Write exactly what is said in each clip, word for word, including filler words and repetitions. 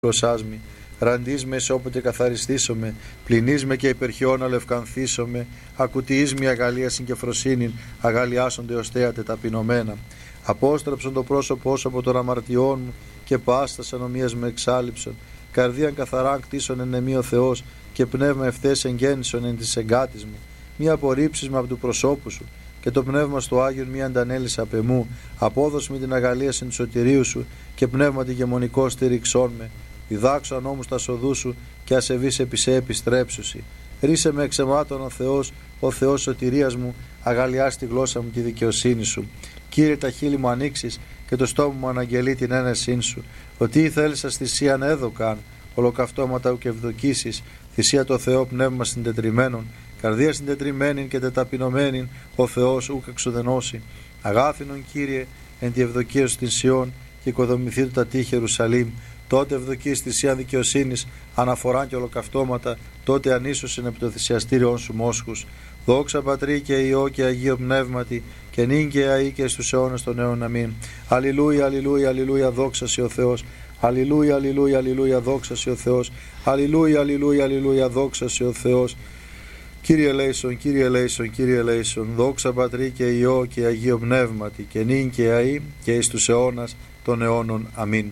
προσάσμη. Ραντείς με όποτε καθαριστήσομαι, πληνείς με και υπερχιώνα λευκανθήσομαι, ακουτιείς με αγαλίασιν και φροσύνην, αγαλιάσονται ως θέατε ταπεινωμένα. Απόστρεψον το πρόσωπό σου από των αμαρτιών μου και πάστας ανομίας με εξάλειψον. Καρδίαν καθαρά κτίσον εν εμεί ο Θεός και πνεύμα ευθές εγγέννησον εν της εγκάτης μου. Μη απορρίψεις με από του προσώπου σου και το πνεύμα στο Άγιον μη αντανέλεις απ' εμού. Απόδοσ' με την αγαλίαση του σωτηρίου σου και πνεύμα τη γεμονικό στήριξόν με. Διδάξω ανώμους τα σοδού σου και ασεβείς επί σε επιστρέψουσι. Ρίσε με εξαιμάτων ο Θεός, ο Θεός σωτηρίας μου, αγαλιάς τη γλώσσα μου τη δικαιοσύνη σου. Κύριε, τα χείλη μου ανοίξεις και το στόμα μου αναγγελεί την ένεσήν σου. Ότι θέλεις θυσίαν έδωκαν, ολοκαυτώματα ουκ ευδοκίσεις, θυσία το Θεό πνεύμα συντετριμένων, καρδία συντετριμένην και τεταπεινωμένην, ο Θεός ουκ εξουδενώσει. Αγάθινον Κύριε, εν τη ευδοκία σου την Σιών και οικοδομηθεί του τα τείχη Ιερουσαλήμ. Τότε ευδοκείς θυσία δικαιοσύνης, αναφοράν και ολοκαυτώματα, τότε ανίσωσιν επί το θυσιαστήριον σου μόσχους. Δόξα Πατρί και Υιό και Αγίο Πνεύματι, και νυν και αεί και στους αιώνας των αιώνων. Αμήν. Αλληλούια, αλληλούια, αλληλούια, δόξα σοι ο Θεός. Αλληλούια, αλληλούια, αλληλούια, δόξα σοι ο Θεός. Αλληλούια, αλληλούια, αλληλούια, δόξα σοι ο Θεός. Κύριε ελέησον, Κύριε ελέησον, Κύριε ελέησον. Δόξα Πατρί και Υιό και Αγίο Πνεύματι, και νυν και αεί και εις τους αιώνας των αιώνων. Αμήν.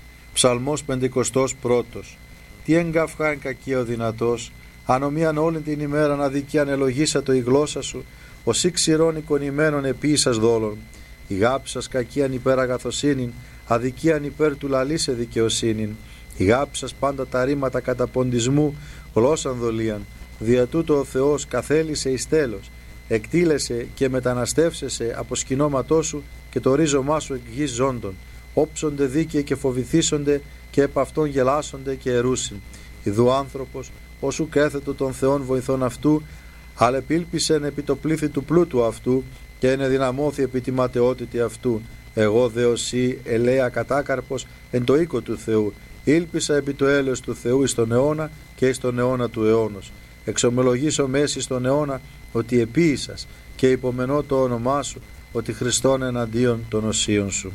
Ψαλμός πεντηκοστός πρώτος. Τι εγκαυχά εν κακία ο δυνατός, ανομίαν όλη την ημέραν αδικίαν ελογίσατο η γλώσσα σου, ως ή ξηρών εικονημένων επίησας δόλων. Η γάπη σας κακίαν υπέρ αγαθοσύνην, αδικίαν υπέρ του λαλήσε δικαιοσύνην. Η γάπη σας πάντα τα ρήματα καταποντισμού, γλώσσαν δολίαν. Δια τούτο ο Θεός καθέλησε εις τέλος, εκτήλεσε και μεταναστεύσεσαι από σκηνώματό σου και το ρίζωμά σου εκ γης ζώντων. Όψονται δίκαιοι και φοβηθήσονται και επ' αυτόν γελάσονται και ερούσιν. Ιδού άνθρωπος, όσου κέθετο των Θεών βοηθών αυτού, αλεπίλπισεν επί το πλήθη του πλούτου αυτού και ενεδυναμώθη επί τη ματαιότητη αυτού. Εγώ δε οσί ελέα κατάκαρπος εν το οίκο του Θεού, ήλπισα επί το έλεος του Θεού εις τον αιώνα και εις τον αιώνα του αιώνος. Εξομολογήσω μέση στον αιώνα ότι επίησας και υπομενώ το όνομά σου, ότι Χριστόν εναντίον των οσίων σου.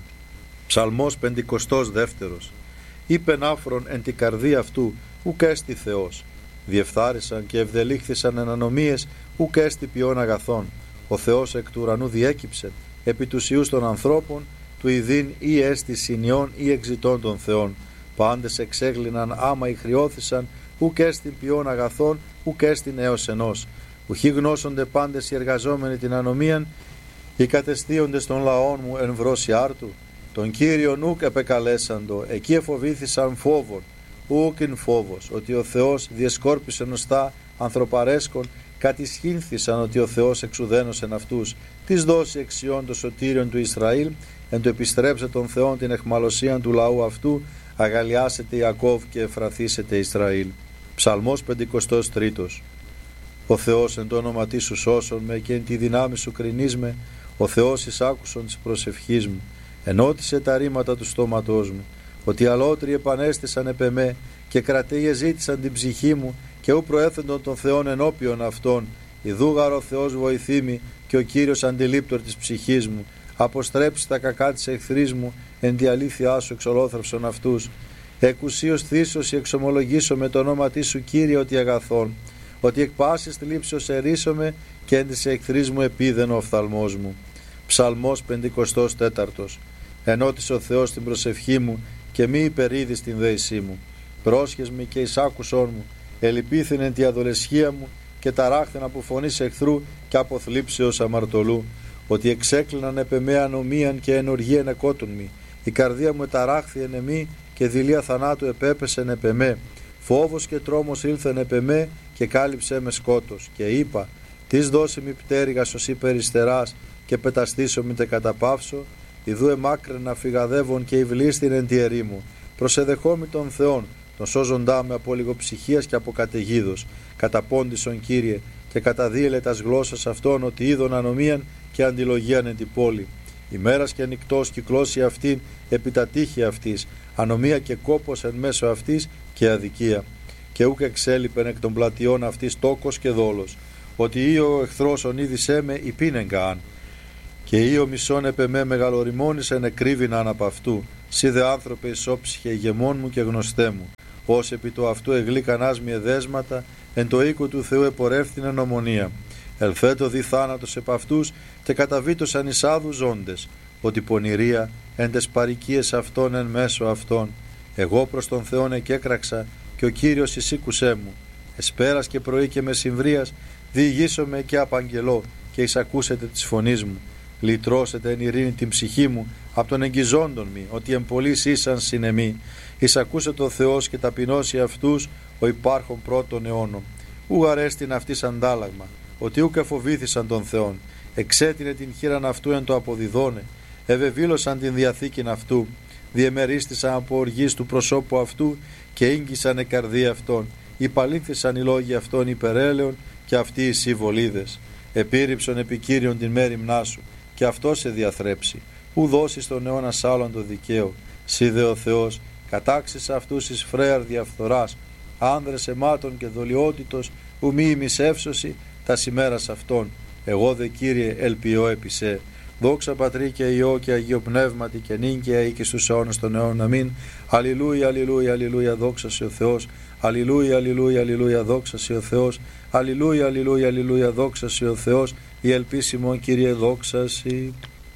Ψαλμός πεντηκοστός δεύτερος. Είπεν άφρον εν τη καρδία αυτού, ουκ έστι Θεός. Διεφθάρισαν και ευδελήχθησαν εν ανομίες, ουκ έστι ποιόν αγαθών. Ο Θεός εκ του ουρανού διέκυψε, επί τους ιούς των ανθρώπων, του ειδήν ή έστι συνιών ή εξητών των Θεών. Πάντες εξέγλυναν άμα ηχριώθησαν, ουκ έστι ποιόν αγαθών, ουκ έστι έως ενός. Ουχή γνώσονται πάντες οι εργαζόμενοι την ανομίαν, οι κατεστίοντες των λαών μου εν βρώσει άρτου. Τον Κύριον ουκ επεκαλέσαντο, εκεί εφοβήθησαν φόβον, ουκ ειν φόβος, ότι ο Θεός διεσκόρπισε νοστά ανθρωπαρέσκον, κατησχύνθησαν ότι ο Θεός εξουδένωσεν αυτούς, της δώσει εξιών το σωτήριον του Ισραήλ, εν το επιστρέψε των Θεών την εχμαλωσίαν του λαού αυτού, αγαλιάσετε Ιακώβ και εφραθήσετε Ισραήλ. Ψαλμός πεντηκοστός τρίτος. Ο Θεός εν το όνομα της σου σώσον με και εν τη δυνάμει σου κρινείς με, ο Θεός εισάκουσον της προσευχής μου. Ενώτισε τα ρήματα του στόματός μου, ότι αλότριοι επανέστησαν επ' εμέ και κρατείε ζήτησαν την ψυχή μου και ου προέθεντον των Θεών ενώπιον αυτών. Ιδούγαρο ο Θεός βοηθήμη και ο Κύριος αντιλήπτορ της ψυχής μου. Αποστρέψει τα κακά της εχθρής μου, εν τη αλήθειά σου εξολόθρευσον αυτούς. Εκουσίως θύσωση εξομολογήσω με το όνομα της σου Κύριε ότι αγαθών, ότι εκ πάσης θλίψεως ερίσομαι και εν της εχθρής μου επίδεν ο οφθαλμός μου. Ψαλμός πεντηκοστός τέταρτος. Ενώτησε ο Θεός την προσευχή μου και μη υπερίδεις την δέησή μου. Πρόσχες με και εισάκουσόν μου, ελυπήθην εν τη αδολεσχία μου και ταράχθεν από φωνής εχθρού και από θλίψεως αμαρτωλού. Ότι εξέκλειναν επ' εμέ ανομίαν και ενοργίαν εκότουν μη. Η καρδία μου εταράχθη εν εμή και δειλία θανάτου επέπεσεν επ' εμέ. Φόβος και τρόμος ήλθεν επ' εμέ και κάλυψε με σκότος. Και είπα, τις δώσει μη πτέρυγας ως υπεριστεράς και πεταστήσω μη τε καταπαύσω. Ιδού εμάκραινα φυγαδεύων και υβλίστην εν τη ερήμου. Προσεδεχόμη των Θεών, τον σώζοντά με από λιγοψυχίας και από καταιγίδος. Καταπόντισον Κύριε, και καταδίελε τας γλώσσας αυτών ότι είδον ανομίαν και αντιλογίαν εν την πόλη. Ημέρας και νυκτός κυκλώσει αυτήν επί τα τείχη αυτής, ανομία και κόπος εν μέσω αυτής και αδικία. Και ούκ εξέλιπεν εκ των πλατιών αυτής τόκος και δόλος. Ότι ή ο εχθρός ονείδησέ με υπήνεγγαν. Και ή ο μισόν επ' εμέ μεγαλοριμόνησεν εκρύβηναν από αυτού. Σι δε άνθρωπε ισόψυχε ηγεμόν μου και γνωστέ μου, ως επί το αυτού εγλίκανάς μη εδέσματα, εν το οίκο του Θεού επορεύθυνε ομονία. Ελθέτω δι θάνατος επ' αυτούς και καταβήτωσαν εις άδους ζώντες, ότι πονηρία εν τες παροικίες αυτών εν μέσω αυτών. Εγώ προς τον Θεόν εκέκραξα και ο Κύριος εισήκουσέ μου. Εσπέρας και πρωί και μεσημβρίας διηγήσομαι και απαγγελώ και εισακούσετε της φωνής μου. Λυτρώσετε εν ειρήνη την ψυχή μου από τον εγγυζόντων μη, ότι εμπολείς ήσαν συνεμή. Εισακούσε ο Θεός και ταπεινώσει αυτούς ο υπάρχον πρώτων αιώνων. Ου αρέστην αυτής αντάλλαγμα, ότι ούκ εφοβήθησαν τον Θεόν. Εξέτεινε την χείραν αυτού εν το αποδιδώνε. Ευεβήλωσαν την διαθήκην αυτού. Διεμερίστησαν από οργής του προσώπου αυτού και ήγγισαν καρδία αυτών. Υπαλήθησαν οι λόγοι αυτών υπερέλεων και αυτοί οι συμβολίδες. Επίρρηψον επικύριον την μέρημνά σου και αυτό σε διαθρέψει. Ου δώσεις τον αιώνα σ' άλλον το δικαίο. Σι δε ο Θεός κατάξεις αυτούς εις φρέαρ διαφθοράς, άνδρες αιμάτων και δολιότητος, ου μη ημισεύσωση τα σημέρας αυτών. Εγώ δε Κύριε ελπιώ επί σε. Δόξα Πατρί και Υιό και Αγίο Πνεύματι και νυν και αεί και στους αιώνας των αιώνων. Αμήν. Αλληλούια, αλληλούια, αλληλούια, δόξα σε ο Θεός. Αλληλούια, αλληλούια, αλληλούια, δόξα σε ο Θεός. Αλληλούια, αλληλούια, αλληλούια, δόξα σε ο Θεός. Η ελπίσιμον Κύριε δόξα σε.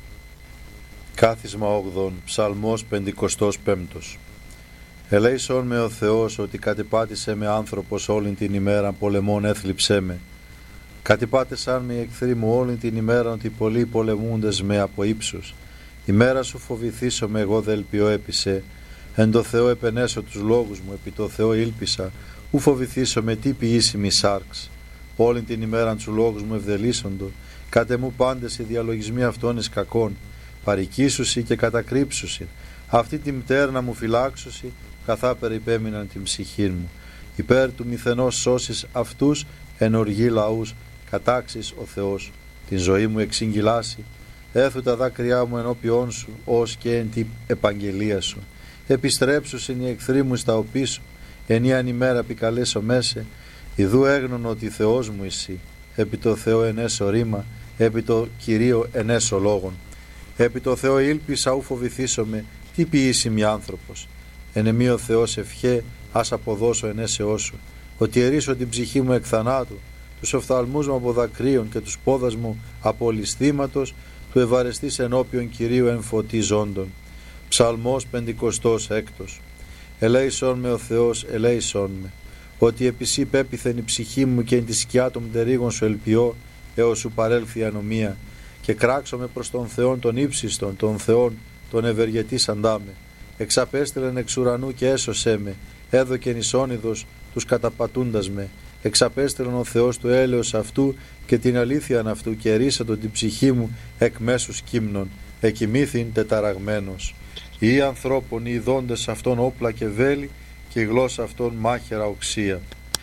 Κάθισμα όγδον, Ψαλμός πεντηκοστός πέμπτος. Ελέησον με ο Θεός ότι κατεπάτησε με άνθρωπος όλην την ημέρα, πολεμών έθλιψέ με. Κατεπάτησαν με οι εχθροί μου όλην την ημέρα, ότι πολλοί πολεμούντες με από ύψους. Η μέρα σου φοβηθήσω με, εγώ δε ελπιώ επί σε. Εν το Θεό επενέσω τους λόγους μου, επί το Θεό ήλπισα. Ου φοβηθήσω με τι ποιήσιμη σάρξ. Όλην την ημέραν τους λόγους μου ευδελίσσοντο. Κάτε μου πάντες οι διαλογισμοί αυτών εις κακών. Παρικήσουσι και κατακρύψουσι. Αυτή τη μτέρνα μου φυλάξουσι, καθά περιπέμειναν την ψυχή μου. Υπέρ του μηθενός σώσεις αυτούς, εν οργή λαούς, κατάξεις ο Θεός. Την ζωή μου εξηγγυλάσει, έθου τα δάκρυά μου ενώπιόν σου, ως και εν την επαγγελία σου. Επιστρέψουσιν οι εχθροί μου στα οπίσου, ενίαν ημέρα επικαλέσω μέσε, ιδού έγνων ότι Θεός μου εσύ. Επί το Θεό ενέσω ρήμα, επί το Κυρίο ενέσω λόγων. Επί το Θεό ήλπισα, ου φοβηθήσομαι, τι ποιήσιμη άνθρωπος. Εν εμή ο Θεός ευχέ, ας αποδώσω ενέσεώ σου. Ότι ερίσω την ψυχή μου εκ θανάτου, τους οφθαλμούς μου από δακρύων και τους πόδας μου από ληστήματος, του ευαρεστής ενώπιον Κυρίου εν φωτί ζώντων. Ψαλμός πεντηκοστός έκτος. Ελέησον με ο Θεός, ελέησον με. Ότι επί σύ πέπιθεν η ψυχή μου και εν τη σκιά των μτερίγων σου ελπιώ, έως σου παρέλθει η ανομία. Και κράξομαι προς τον Θεόν τον ύψιστον, τον Θεόν τον ευεργετής αντάμε. Εξαπέστελεν εξ ουρανού και έσωσέ με, έδωκεν εις όνειδος τους καταπατούντας με. Εξαπέστελεν ο Θεός του έλεος αυτού και την αλήθειαν αυτού και ερίσατον την ψυχή μου εκ μέσους κύμνων, εκοιμήθην τεταραγμένος. Οι ανθρώπων οι ειδώντες αυτών όπλα και βέλη και η γλώσσα αυτών μάχαιρα οξία.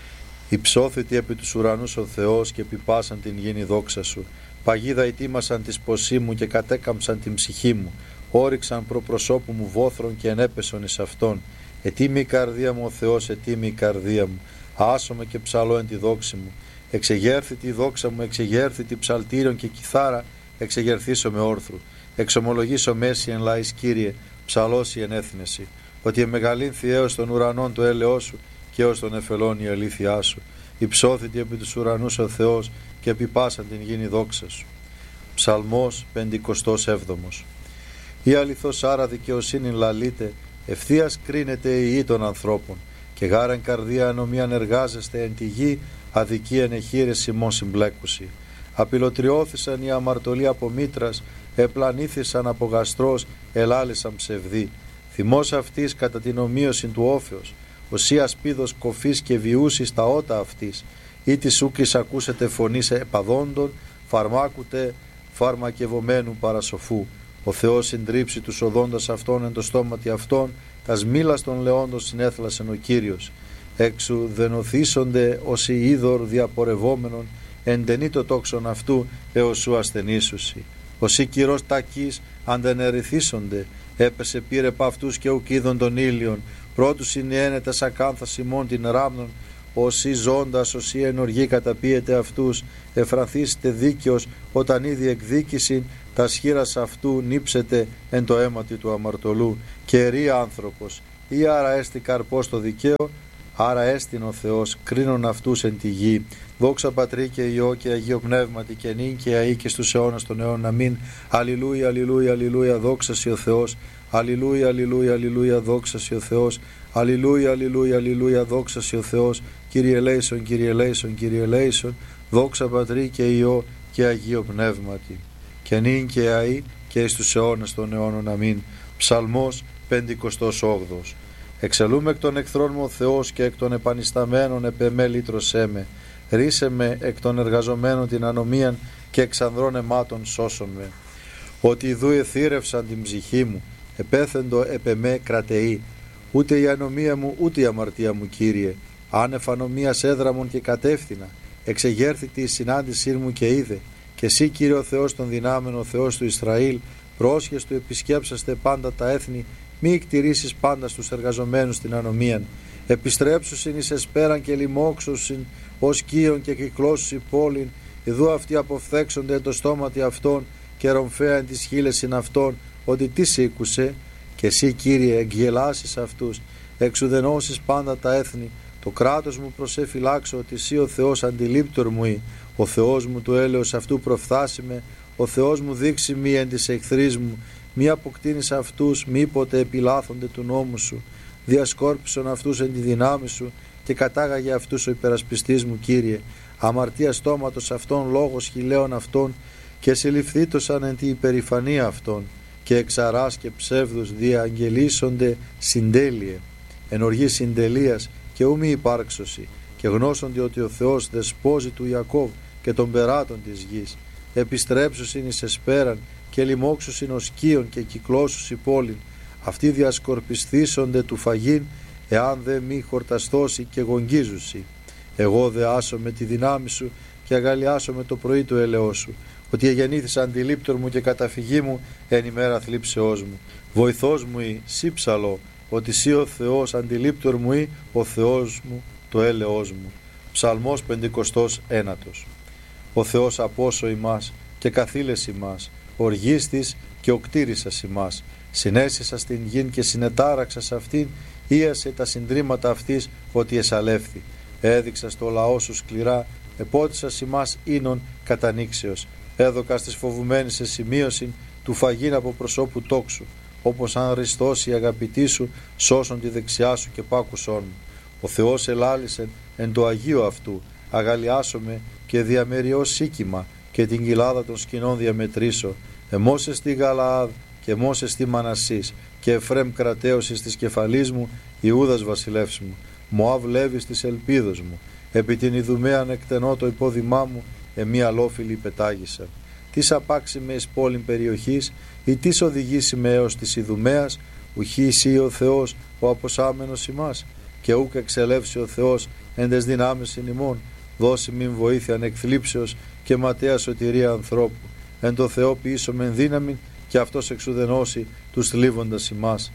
Υψώθητη επί τους ουρανούς ο Θεός και επιπάσαν την γήνη δόξα σου. Παγίδα ετοίμασαν τη σποσή μου και κατέκαμψαν την ψυχή μου. Όριξαν προπροσώπου μου βόθρων και ενέπεσον εις αυτόν. Ετοίμη η καρδία μου ο Θεός, ετοίμη η καρδία μου. Άσομαι και ψαλώ εν τη δόξη μου. Εξεγέρθητη η δόξα μου, εξεγέρθητη ψαλτήριον και κιθάρα, εξεγερθήσω με όρθρου. Εξομολογήσω μέση εν λαής Κύριε, ψαλώσει εν έθνεση. Ότι εμεγαλύνθη έως των ουρανών το έλεος σου και έως των εφελών η αλήθειά σου. Υψώθητη επί τους ουρανούς ο Θεός και επιπάσαν την γήνη δόξα σου. Ψαλμός πεντηκοστός έβδομος. Η αληθώς άρα δικαιοσύνη λαλείτε, ευθείας κρίνεται η γη των ανθρώπων, και γάραν καρδία ανομίαν εργάζεστε εν τη γη, αδικία ενεχείρες ημών συμπλέκουσι. Απειλοτριώθησαν οι αμαρτωλοί από μήτρας, επλανήθησαν από γαστρός, ελάλησαν ψευδοί. Θυμός αυτής κατά την ομοίωση του όφεως, οσία σπίδος κοφής και βιούσης τα ότα αυτής, ή της ούκης ακούσετε φωνής επαδόντων, φαρμάκουτε φαρμακευομένου παρασοφού. Ο Θεός συντρίψει τους οδόντας αυτών εν το στόματι αυτών, τας μήλας των λεόντων συνέθλασεν ο Κύριος. Έξου δενοθήσονται όσοι είδωρ διαπορευόμενον, εντενεί το τόξον αυτού έως σου ασθενήσουσι. Όσοι κυρός τακείς αντενερηθήσονται, έπεσε πήρε π' αυτούς και ουκ είδων των ήλιων, πρώτους συνιένετας ακάνθας ημών την ράμνων, Όσοι ζώντας, όσοι ενοργοί καταπίετε αυτούς, εφρανθήσετε δίκαιος, όταν ήδη εκδίκησιν, τα σχήρας αυτού νύψετε εν το αίματι του αμαρτωλού. Και ερεί άνθρωπος, ή άρα έστι καρπός το δικαίο, άρα έστειν ο Θεός, κρίνον αυτούς εν τη γη. Δόξα Πατρί και Υιό και Αγίο Πνεύματι, και νυν και αεί και στους αιώνας των αιώνων. Αμήν. Αλληλούια, αλληλούια, αλληλούια, δόξα σοι ο Θεός. Αλληλούια, αλληλούια, αλληλούια, δόξα σοι ο Θεός. Αλληλούια, αλληλούια, αλληλούια, δόξα σοι ο Θεός. Κύριε ελέησον, Κύριε ελέησον, Κύριε ελέησον. Δόξα Πατρί και Υιό και Αγίο Πνεύματι, και νυν και αεί και εις τους αιώνας των αιώνων. Αμήν. Ψαλμός πεντηκοστός όγδοος. Εξελούμε εκ των εχθρών μου ο Θεός, και εκ των επανισταμένων επ' εμέ λύτρωσέ με. Ρίσε με εκ των εργαζομένων την ανομίαν, και εξ ανδρών αιμάτων σώσον με. Ότι ιδού εθύρευσαν την ψυχή μου, επέθεντο επ' εμέ κρατεή. Ούτε η ανομία μου, ούτε η αμαρτία μου, Κύριε. Άνευ ανομίας έδραμον και κατεύθυνα. Εξεγέρθητη η συνάντησή μου και είδε. Και εσύ, Κύριε ο Θεός των δυνάμεων, ο Θεός του Ισραήλ, πρόσχες του επισκέψαστε πάντα τα έθνη, μη εκτηρήσεις πάντα στους εργαζομένους την ανομίαν. Επιστρέψουσιν εις εσπέραν και λοιμόξουσιν ως κύον και κυκλώσουσι πόλην. Ιδού αυτοί αποφθέξονται εν το στόματι αυτών, και ρομφέα εν τις χείλεσιν αυτών, ότι τι σήκουσε. Και εσύ, Κύριε, εκγελάσεις αυτούς, εξουδενώσεις πάντα τα έθνη. Το κράτος μου προσεφυλάξω, ότι εσύ ο Θεός αντιλήπτορ μου ή. Ο Θεός μου του έλεος αυτού προφθάσει με. Ο Θεός μου δείξει μη εν της εχθρής μου. Μη αποκτήνεις αυτούς, μήποτε επιλάθονται του νόμου σου. Διασκόρπισον αυτούς εν τη δυνάμει σου, και κατάγαγε αυτούς ο υπερασπιστής μου, Κύριε. Αμαρτία στόματος αυτών, λόγος χιλέων αυτών, και συλληφθήτωσαν εν τη υπερηφανία αυτών. Και εξαράς και ψεύδους διαγγελίσονται συντέλειε. Εν οργή συντελείας και ου μη υπάρξωση, και γνώσονται ότι ο Θεός δεσπόζει του Ιακώβ και των περάτων της γης. Επιστρέψουσιν εις εσπέραν, και λοιμόξουσιν ως κύον, και κυκλώσουσι πόλην. Αυτοί διασκορπισθήσονται του φαγήν, εάν δε μη χορταστώσει και γογγίζουσι. Εγώ δε άσω με τη δυνάμει σου, και αγαλιάσω με το πρωί του έλεος σου. Ότι εγεννήθησα αντιλήπτορ μου και καταφυγή μου εν ημέρα θλίψεώς μου. Βοηθός μου ή σύψαλο, ότι σύ ο Θεός αντιλήπτορ μου ή ο Θεός μου το έλεος μου. Ψαλμός πεντηκοστός ένατος. Ο Θεός απόσο ημάς και καθήλες ημάς, οργίστης και οκτήρισας ημάς. Συνέσισα στην γην και συνετάραξα σε αυτήν, ίασε τα συντρίμματα αυτής, ότι εσαλεύθη. Έδειξα στο λαό σου σκληρά, επότισας ημάς ίνων κατανήξεως. Έδωκα στις φοβουμένης σε σημείωση του φαγήν από προσώπου τόξου, όπως αν ριστώσει η αγαπητή σου, σώσον τη δεξιά σου και πάκουσόν μου. Ο Θεός ελάλησεν εν το Αγίο αυτού, αγαλιάσομαι και διαμεριώς σίκημα, και την κοιλάδα των σκηνών διαμετρήσω. Εμώσε στη Γαλαάδ και μόσε στη Μανασής, και Εφρέμ κρατέωσης της κεφαλής μου, Ιούδας βασιλεύς μου. Μωάβ Λέβης της ελπίδος μου, επί την Ιδουμαίαν εκτενώ το υπόδημά μου, εμεί αλόφιλοι πετάγησα. Τις απάξει με εις πόλην περιοχής, ή τις οδηγήσει με έως της Ιδουμαίας, ουχή εσύ ο Θεός, ο αποσάμενος ημάς, και ούκ εξελεύσει ο Θεός εν τες δυνάμεις εν ημών. Δώσει μην βοήθεια ανεκθλίψεως και ματέα σωτηρία ανθρώπου. Εν το Θεό ποιήσω μεν δύναμη, και αυτός εξουδενώσει τους θλίβοντας ημάς.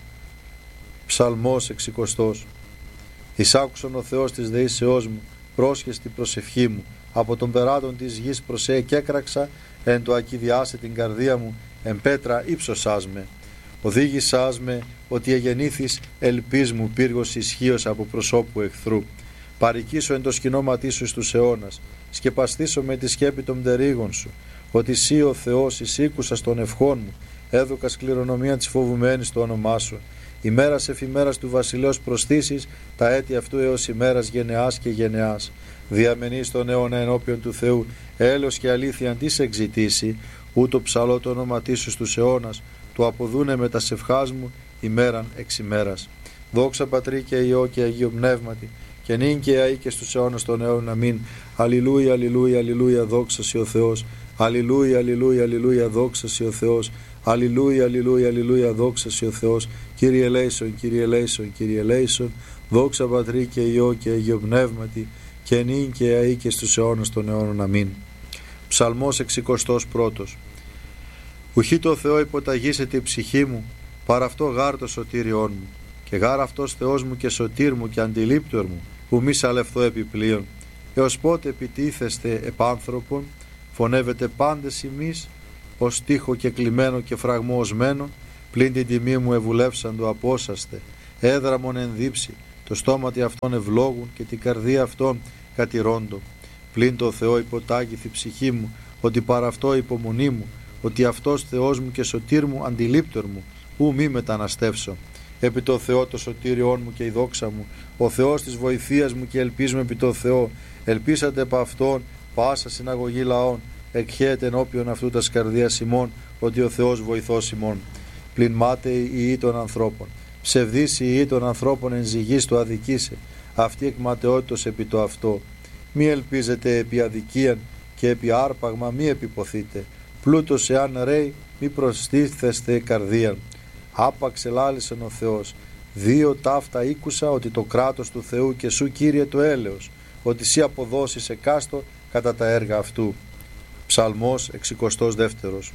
Ψαλμός εξηκοστός. Εισάκουσον ο Θεός της δεήσεώς μου, πρόσχες την προσευχή μου. Από τον περάτων της γης προσέ και έκραξα, εν το ακιδιάσε την καρδία μου, εν πέτρα ύψωσάς με. Οδήγησάς με, ότι εγεννήθης ελπίς μου, πύργος ισχύος από προσώπου εχθρού. Παρικήσω εν το σκηνώματί σου στους αιώνας, σκεπαστήσω με τη σκέπη των πτερίγων σου, ότι σύ ο Θεός εισήκουσας των ευχών μου, έδωκα σκληρονομία της φοβουμένης το όνομά σου. Ημέρας εφημέρας του βασιλέως προσθήσεις, τα έτη αυτού έως ημέρας γενεάς και γενεάς. Διαμενείς τον αιώνα ενώπιον του Θεού, έλεος και αλήθεια τι σε εξητήσει, ούτω ψαλώ το όνοματί σου στους αιώνας, το αποδούνε με τα σευχάς μου ημέραν εξ ημέρας. Δόξα Πατρί και Υιό και Αγίο Πνεύματι, και νυν και αεί και στους αιώνας των αιώνων. Αμήν. Αλληλούια, αλληλούια, αλληλούια, δόξα σοι ο Θεός. Αλληλούια, αλληλούια, αλληλούια, δόξα σοι ο Θεός. Αλληλούια, αλληλούια, αλληλούια, δόξα σοι ο Θεός. Κύριε ελέησον, Κύριε ελέησον, Κύριε ελέησον. Δόξα Πατρί και Υιό και Αγίο Πνεύματι, και νυν και αεί και στους αιώνας των αιώνων. Αμήν. Ψαλμός εξηκοστός πρώτος. Ουχή το Θεό υποταγήσεται η ψυχή μου, παρά αυτό γάρ το σωτήριόν μου, και γάρ αυτός Θεός μου και σωτήρ μου και αντιλήπτορ μου, που μη σαλευθώ επιπλέον. Έως πότε επιτίθεστε επάνθρωπον, φωνεύετε πάντες ημείς, ως τείχο και κλειμένο και φραγμό οσμένο, πλην την τιμή μου ευουλεύσαντο απόσαστε, έδραμον ενδύψει, το στόματι αυτών ευλόγουν και την καρδία αυτών κατηρώντο. Πλην το Θεό υποτάγηθη ψυχή μου, ότι παρά αυτό υπομονή μου, ότι αυτός Θεός μου και σωτήρ μου αντιλήπτορ μου, ου μη μεταναστεύσω. Επί το Θεό το σωτήριόν μου και η δόξα μου, ο Θεός της βοηθείας μου και ελπίζουμε επί το Θεό. Ελπίσατε επ' αυτόν πάσα συναγωγή λαών, εκχέεται ενώπιον αυτού τας καρδίας ημών, ότι ο Θεός βοηθός ημών. Πλην μάταιοι οι ή των ανθρώπων, ψευδείς οι ή των ανθρώπων εν ζυγής το αδικήσε, αυτή εκ ματαιότητος επί το αυτό. Μη ελπίζετε επί αδικίαν και επί άρπαγμα μη επιποθείτε, πλούτος εάν ρέει μη προστίθεστε καρδίαν. Άπαξ ελάλησεν ο Θεός, δύο ταύτα ήκουσα, ότι το κράτος του Θεού και σου Κύριε το έλεος, ότι σύ αποδώσεις εκάστο κατά τα έργα αυτού. Ψαλμός εξηκοστός δεύτερος.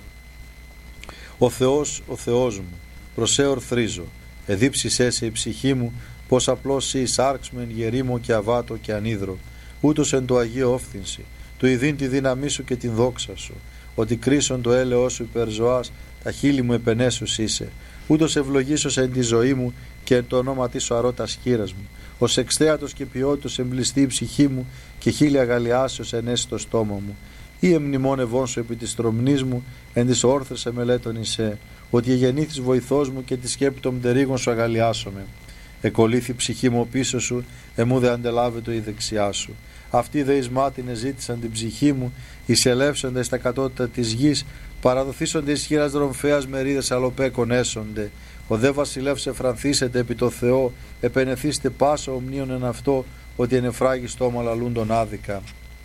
Ο Θεός, ο Θεός μου, προσέ ορθρίζω, εδίψησέ σε η ψυχή μου, πως απλώς σύ εισάρξ με εν γερήμο και αβάτο και ανίδρο, ούτως εν το Αγίο όφθυνση, του ειδήν τη δύναμή σου και την δόξα σου, ότι κρίσον το έλεος σου υπερ ζωάς, τα χείλη μου επενέσους είσαι, ούτως ευλογήσος εν τη ζωή μου και εν το όνομα της αρώ τας χείρας μου, ως εξθέατος και ποιότητος εμπληστεί η ψυχή μου και χείλη αγαλιάσεως ενέσει το στόμα μου. Ή εμνημόνευόν σου επί της τρομνής μου, εν της όρθρες εμελέτων εισέ, ότι εγεννήθης βοηθός μου και τη σκέπη των μτερίγων σου αγαλιάσομαι. Εκολύθη ψυχή μου πίσω σου, εμού δε αντελάβετο η δεξιά σου. Αυτοί δε εις μάτιν εζήτησαν την ψυχή μου, εισελεύσονται στα κατώτατα της γης, παραδοθήσονται εις χείρας δρομφέας μερίδες αλλοπέκων έσονται. Ο δε βασιλεύς εφρανθήσετε επί το Θεό, επενεθήστε πάσα ομνίων εν αυτό, ότι εν εφράγει στόμα λαλούν τον άδικα.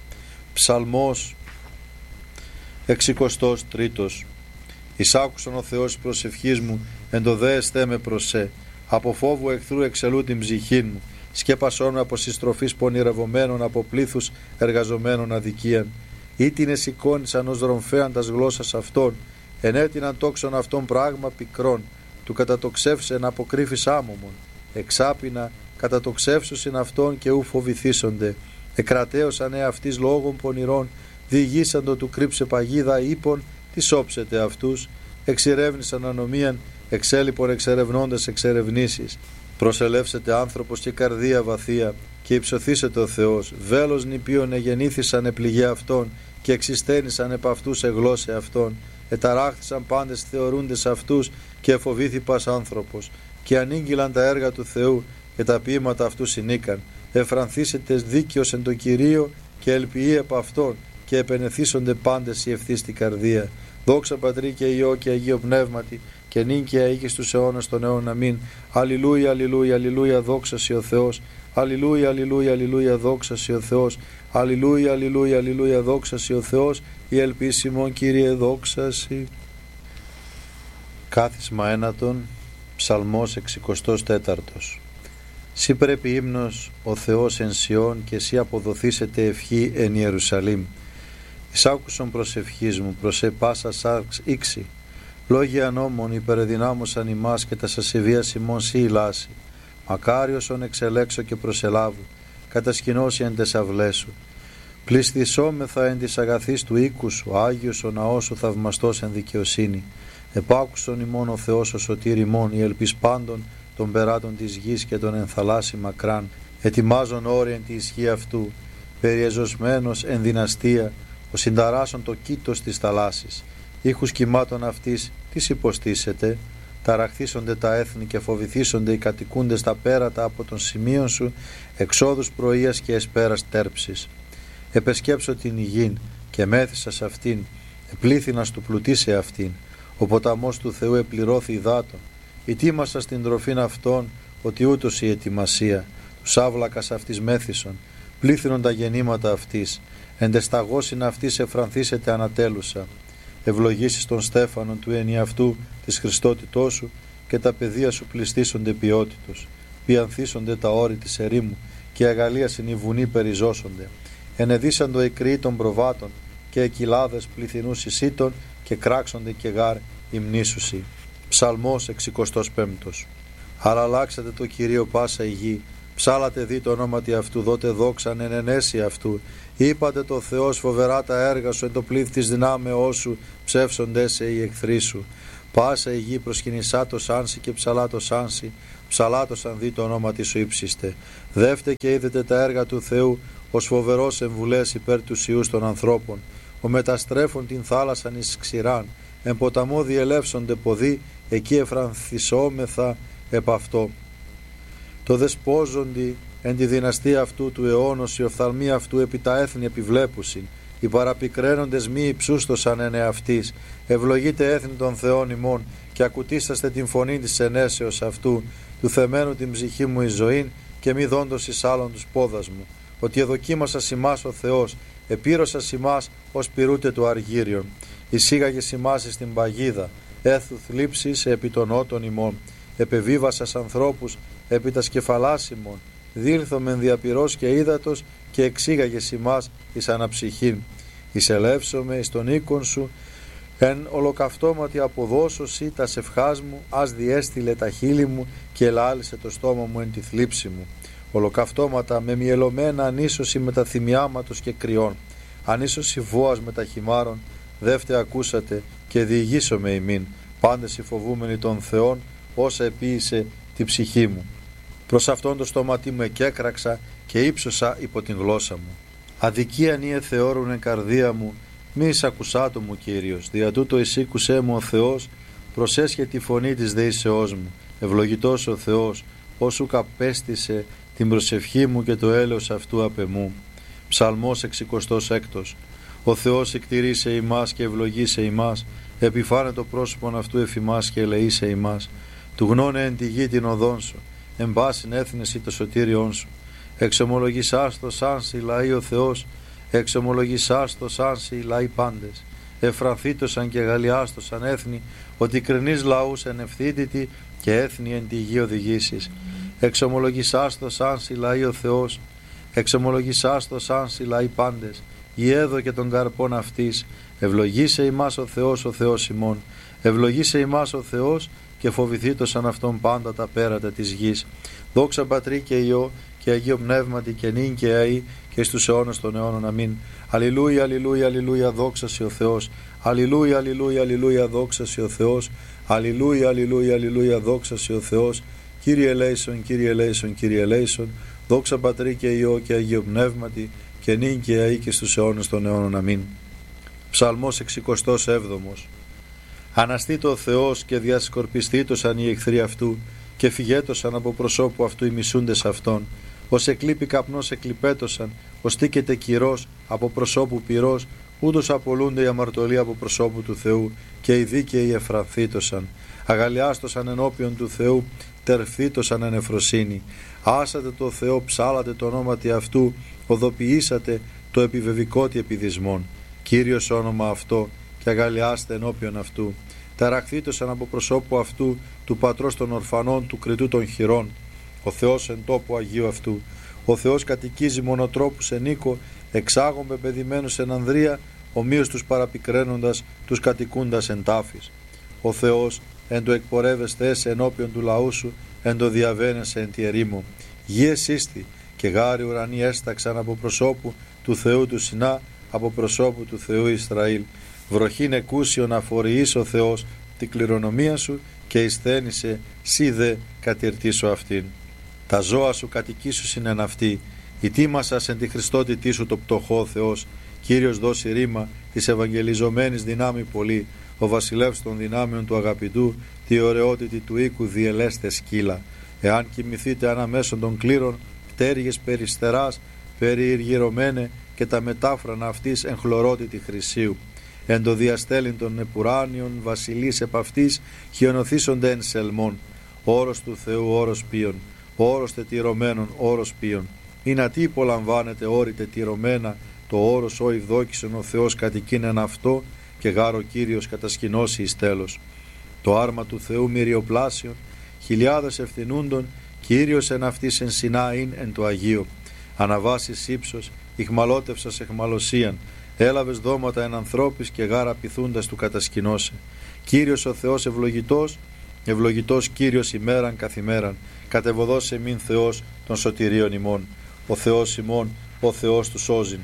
Ψαλμός εξηκοστός τρίτος. Εισάκουσον ο Θεός προσευχής μου, εν το δε εστέ με προσέ. Από φόβου εχθρού εξελού την ψυχή μου, σκέπασόν με από συστροφής πονηρευομένων, από πλήθους εργαζομένων αδικίαν. Ή την εσηκώνησαν ως δρομφέαν τας γλώσσας αυτών, ενέτειναν τόξον αυτών πράγμα πικρών, του κατατοξεύσεν αποκρύφης άμωμον. Εξάπινα κατατοξεύσουσιν αυτών και ου φοβηθήσονται. Εκρατέωσαν εαυτής λόγων πονηρών, διηγήσαντο του κρύψε παγίδα ύπων, τι όψετε αυτούς. Εξηρεύνησαν ανομίαν, εξέλιπων εξερευνώντας εξερευνήσεις. Προσελεύσετε άνθρωπος και καρδία βαθία, και υψωθήσετε ο Θεός. Βέλος νηπίων εγεννήθησαν επληγέ αυτών, και εξιστένησαν επ' αυτούς εγλώσσε αυτών. Εταράχθησαν πάντες θεωρούντες αυτούς, και εφοβήθη πας άνθρωπος. Και ανήγγυλαν τα έργα του Θεού, και τα ποίηματα αυτού συνήκαν. Εφρανθήσετε δίκαιος εν το Κυρίο, και ελπιεί επ' αυτόν, και επενεθήσονται πάντες οι ευθύς στην καρδία. Δόξα Πατρί και Υιό και Αγίο Πνεύματι, και νυν και αεί και στους αιώνας των αιώνων. Αμήν. Αλληλούια, αλληλούια, αλληλούια, δόξα σοι ο Θεός. Αλληλούια, αλληλούια, αλληλούια, δόξα σοι ο Θεός. Αλληλούια, αλληλούια, αλληλούια, δόξα σοι ο Θεός. Η ελπίσιμον Κύριε, δόξα σοι. Κάθισμα ένατον, Ψαλμός εξηκοστός τέταρτος. Σύ πρέπει ύμνος ο Θεός εν Σιών, και σύ αποδοθήσετε ευχή εν Ιερουσαλήμ. Εισάκουσον προσευχής μου, προσέ πάσα σάρξ ήξη. Λόγια νόμων υπερεδυνάμωσαν ημάς, και τα σασεβίας ημών σύ ηλάσει. Μακάριος ον εξελέξω και προσελάβου, κατασκηνώσει εν τες αυλές σου. Πληστησόμεθα εν της αγαθής του οίκου σου, Άγιος ο ναός σου θαυμαστός εν δικαιοσύνη. Επάκουσον ημών ο Θεός ο σωτήρ ημών, η ελπίς πάντων των περάτων της γης και των ενθαλάσσι μακράν. Ετοιμάζον όρια εν τη ισχύ αυτού, περιεζωσμένος εν δυναστεία, ο συνταράσσον το κήτος της θαλάσσης. Ήχους κυμάτων αυτής τις υποστήσετε, ταραχθήσονται τα έθνη και φοβηθήσονται οι κατοικούντες τα πέρατα από των σημείων σου, εξόδους πρωίας και εσπέρας τέρψης. Επεσκέψω την υγιήν και μέθησα σε αυτήν, επλήθυνας του πλουτίσε αυτήν. Ο ποταμός του Θεού επληρώθη υδάτων. Ετοίμασα στην τροφήν αυτών, ότι ούτως η ετοιμασία. Τους άβλακας αυτής μέθησον, πλήθυνον τα γεννήματα αυτής. Εντεσταγώσιν αυτής εφρανθήσετε ανατέλουσα. Ευλογήσεις των στέφανων του ενιαυτού της Χριστότητός σου, και τα παιδεία σου πληστήσονται ποιότητος. Πιανθήσονται τα όρη της ερήμου, και αγαλίασιν οι βουνοί περιζώσονται. Ενεδίσαντο οι κρύοι των προβάτων, και εκυλάδες πληθυνούς εισήτων, και κράξονται και γάρ υμνήσουσι. Ψαλμός εξηκοστός πέμπτος. Αραλλάξατε το Κυρίο πάσα η γη, Ψάλατε δι το ονόματι αυτού, δότε δόξαν εν ενέση αυτού. Είπατε το Θεός φοβερά τα έργα σου, εν το πλήθ της δυνάμεώς σου, ψεύσονται σε οι εχθροί σου. Πάσα η γη προσκυνησά το σάνσι και ψαλά το σάνσι, ψαλά το σαν δι το ονόματι σου ύψιστε. Δεύτε και είδετε τα έργα του Θεού, ως φοβερός εμβουλές υπέρ του Ιούς των ανθρώπων. Ο μεταστρέφων την θάλασσαν εις ξηράν, εν ποταμό διελεύσονται ποδοί, εκεί εφρανθισόμεθα επ' αυτό. Το δεσπόζοντι εν τη δυναστεία αυτού του αιώνος, η οφθαλμή αυτού επί τα έθνη επιβλέπουσιν, οι παραπικραίνοντες μη υψούστοσαν εν εαυτής. Ευλογείτε έθνη των Θεών ημών και ακουτίσταστε την φωνή της ενέσεως αυτού, του θεμένου την ψυχή μου η ζωήν και μη δόντος εις άλλον τους πόδας μου. Ότι εδοκίμασας ημάς ο Θεός, επήρωσας ημάς ως πυρούτε του αργύριον. Εισήγαγες ημάς εις την παγίδα, έθου θλίψης επί των ότων ημών. Επεβίβασας ανθρώπους επί τα σκεφαλάς ημών. Δήλθομεν διαπυρός και ύδατος και εξήγαγες ημάς εις αναψυχήν. Εισελεύσομαι εις τον οίκον σου, εν ολοκαυτώματι αποδώσωσι τα σευχάς μου, ας διέστειλε τα χείλη μου και ελάλησε το στόμα μου εν τη θλίψη μου. Ολοκαυτώματα με μυελωμένα ανίσωση με τα θυμιάματος και κρυών, ανίσωση βόας με τα χυμάρων, δεύτε ακούσατε και διηγήσομαι ημίν, πάντες οι φοβούμενοι των Θεών, όσα επίησε τη ψυχή μου. Προς αυτόν το στόματί μου εκέκραξα και ύψωσα υπό την γλώσσα μου. Αδικίαν ή εθεώρουν εν καρδία μου, μη εισακουσάτο μου Κύριος, δια τούτο εισήκουσέ μου ο Θεός, προσέσχε τη φωνή της δεήσεώς μου. Ευλογητός ο Θεός, όσου καπέστησε την προσευχή μου και το έλεος αυτού απ' εμού. Ψαλμός εξηκοστός έκτος. Ο Θεός εκτηρήσε ημάς και ευλογήσε ημάς, επιφάνε το πρόσωπον αυτού εφημάς και ελεήσε ημάς. Του γνώνε εν τη γη την οδόν σου, εν πάσιν έθνεση το σωτήριόν σου. Εξομολογησάς το σάνσι λαοί ο Θεός, εξομολογησάς το σάνσι λαοί πάντες. Εφρανθήτωσαν και γαλλιάστοσαν έθνη, ότι κρινείς λαούς εν ευθύτητη και έθνη εν τη γη οδηγήσεις. Εξομολογησάς το σάνσι λαοί ο Θεός, εξομολογησάς το σάνσι λαοί πάντες. Ιέδω και των καρπών αυτής, ευλογήσε ημάς ο Θεός ο Θεός ημών. Ευλογήσε ημάς ο Θεός και φοβηθήτωσαν αυτόν πάντα τα πέρατα της γης. Δόξα Πατρί και Υιό και Αγίο Πνεύματι και νυν και αεί και στους αιώνας των αιώνων. Αμήν. Αλληλούια, αλληλούια, αλληλούια, δόξασι ο Θεός. Αλληλούια, αλληλούια, αλληλούια, δόξασι ο Θεός. Αλληλούια, αλληλούια, αλληλούια, δόξασι ο Θεός. Κύριε ελέησον, Κύριε ελέησον, Κύριε ελέησον. Δόξα Πατρί και Υιό και Αγίο Πνεύματι και νυν και αεί και στους αιώνας των αιώνων. Αμήν. Ψαλμός εξηκοστός έβδομος. Αναστήτω ο Θεός και διασκορπιστήτωσαν οι εχθροί αυτού και φυγέτωσαν από προσώπου αυτού οι μισούντες αυτών. Ως εκλείπει καπνός εκλειπέτωσαν, ως τίκεται κυρός από προσώπου πυρός, ούτως απολούνται οι αμαρτωλοί από προσώπου του Θεού και οι δίκαιοι εφρανθήτωσαν. Αγαλιάστοσαν ενώπιον του Θεού, τερφθήτωσαν εν εφροσύνη. Άσατε το Θεό, ψάλατε το ονόματι αυτού, οδοποιήσατε το επιβεβικότι επιδισμόν. Κύριος όνομα αυτό και αγαλιάστε ενώπιον αυτού. Ταραχθήτωσαν από προσώπου αυτού του πατρός των ορφανών, του κριτού των χειρών. Ο Θεός εν τόπου Αγίου αυτού. Ο Θεός κατοικίζει μονοτρόπους εν οίκο, εξάγων πεπαιδημένους εν ανδρεία, ομοίως τους παραπικραίνοντας, τους κατοικούντας εν τάφης. Ο Θεός εν το εκπορεύεστε έσαι ενώπιον του λαού σου, εν το διαβαίνεσαι εν τη ερήμο. Γη εσύστη και γάρι ουρανοί έσταξαν από προσώπου του Θεού του Σινά, από προσώπου του Θεού Ισραήλ. Βροχήν εκούσιον αφοριείς ο Θεός την κληρονομία σου και εισθένησε σύ δε κατηρτήσω αυτήν. Τα ζώα σου κατοικήσουσιν εν αυτή, ητήμασας εν τη Χριστότητή σου το πτωχό Θεός. Κύριος δώσει ρήμα της ευαγγελιζομένης δυνάμει πολύ, ο βασιλεύς των δυνάμεων του αγαπητού, τη ωραιότητη του οίκου διελέστε σκύλα. Εάν κοιμηθείτε αναμέσων των κλήρων, πτέρυγες περιστεράς, περιηργυρωμένε και τα μετάφρανα αυτής εν χλωρότητη χρυσίου. Εν το διαστέλιν των επουράνιων βασιλείς επ' αυτής χιονοθήσονται εν σελμών. Όρος του Θεού όρος ποιον, όρος τετυρωμένων όρος ποιον. Είναι ατί υπολαμβάνεται όρη τετυρωμένα, το όρος ο ευδόκησον ο Θεός κατοικήν εν αυτό και γάρο Κύριος κατασκηνώσει εις τέλος. Το άρμα του Θεού μυριοπλάσιον, χιλιάδες ευθυνούντων, Κύριος εν αυτής εν Σινάιν εν το Αγίο. Αναβάσεις ύψος, ηχμαλώτευσας εχμαλωσίαν, έλαβες δώματα εν ανθρώπης και γάρα πειθούντας του κατασκηνώσε. Κύριος ο Θεός ευλογητός, ευλογητός Κύριος ημέραν καθημέραν, κατεβοδός εμήν Θεός των σωτηρίων ημών. Ο Θεός ημών, ο Θεός του σώζειν.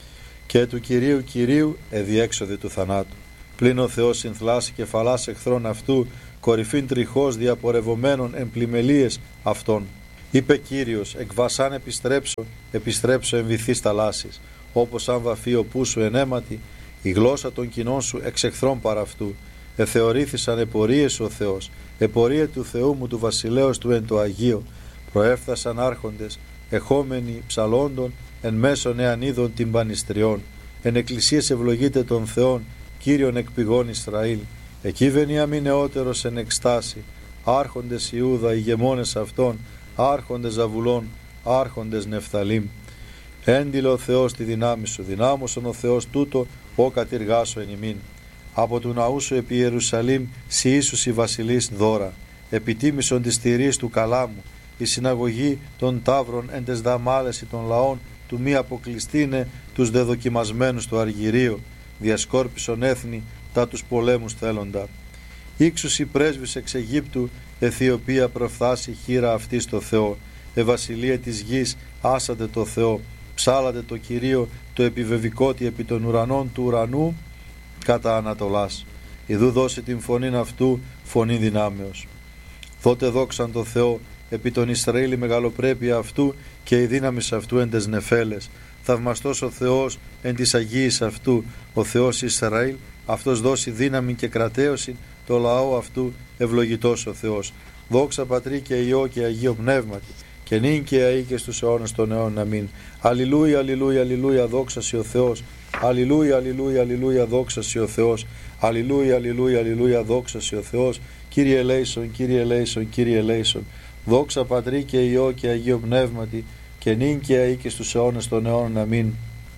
Και του Κυρίου Κυρίου εδιέξοδη του θανάτου. Πλην ο Θεός συνθλάσει κεφαλάς εχθρών αυτού, κορυφήν τριχώς διαπορευομένων εμπλημελίες αυτών. Είπε Κύριος, εκ βασάν επιστρέψω, επιστρέψω εν βυθείς θαλάσσης, όπως αν βαφεί ο πού σου ενέματι, η γλώσσα των κοινών σου εξ εχθρών παρά αυτού. Εθεωρήθησαν επορίες ο Θεός, επορία του Θεού μου του βασιλέως του εν το Αγίο. Προέφθασαν άρχοντες, εχόμενοι ψαλόντων, εν μέσον εαν είδων τυμπανιστριών. Εν εκκλησίες ευλογείται των Θεών, Κύριον εκ πηγών Ισραήλ. Εκεί βενιάμιν νεότερος εν εκστάση, άρχοντες Ιούδα, ηγεμόνες αυτών, άρχοντες Ζαβουλών, άρχοντες Νεφθαλήμ. Έντιλε ο Θεός τη δυνάμει σου, δυνάμωσον ο Θεός τούτο, ο κατηργάσω εν ημίν. Από του ναού σου επί Ιερουσαλήμ, σοι ίσους η βασιλείς δώρα. Επιτίμησον της τηρής του καλάμου, η συναγωγή των ταύρων εν τες δαμάλες των λαών, του μη αποκλειστήνε τους δεδοκιμασμένους του αργυρίου, διασκόρπισον έθνη τα τους πολέμους θέλοντα. Ήξους οι πρέσβεις εξ Αιγύπτου, Αιθιοπία προφθάσει χείρα αυτή στο Θεό. Ευασιλεία της γης, άσατε το Θεό, ψάλατε το Κυρίο, το επιβεβικότι επί των ουρανών του ουρανού, κατά Ανατολάς. Ιδού δώσει την φωνήν αυτού, φωνή δυνάμεως. Δότε δόξαν το Θεό, επί τον Ισραήλ η μεγαλοπρέπεια αυτού και η δύναμη αυτού εν τες νεφέλες. Θαυμαστός ο Θεός εν της Αγίης αυτού, ο Θεός Ισραήλ, αυτός δώσει δύναμη και κρατέωση, το λαό αυτού ευλογητός ο Θεός. Δόξα Πατρί και Υιό και Αγίο Πνεύματι, και νυν και αεί και στους αιώνας των αιώνων. Αμήν. Αλληλούια, αλληλούια, αλληλούια, δόξα σοι ο Θεός. Αλληλούια, αλληλούια, αλληλούια, δόξα σοι ο Θεός. Αλληλούια, αλληλούια, αλληλούια, δόξα σοι ο Θεός. Κύριε ελέησον, Κύριε ελέησον, Κύριε ελέησον. Δόξα Πατρί και Υιό και Αγίο Πνεύματι, και νυν και αεί και στους αιώνας των αιώνων. Αμήν.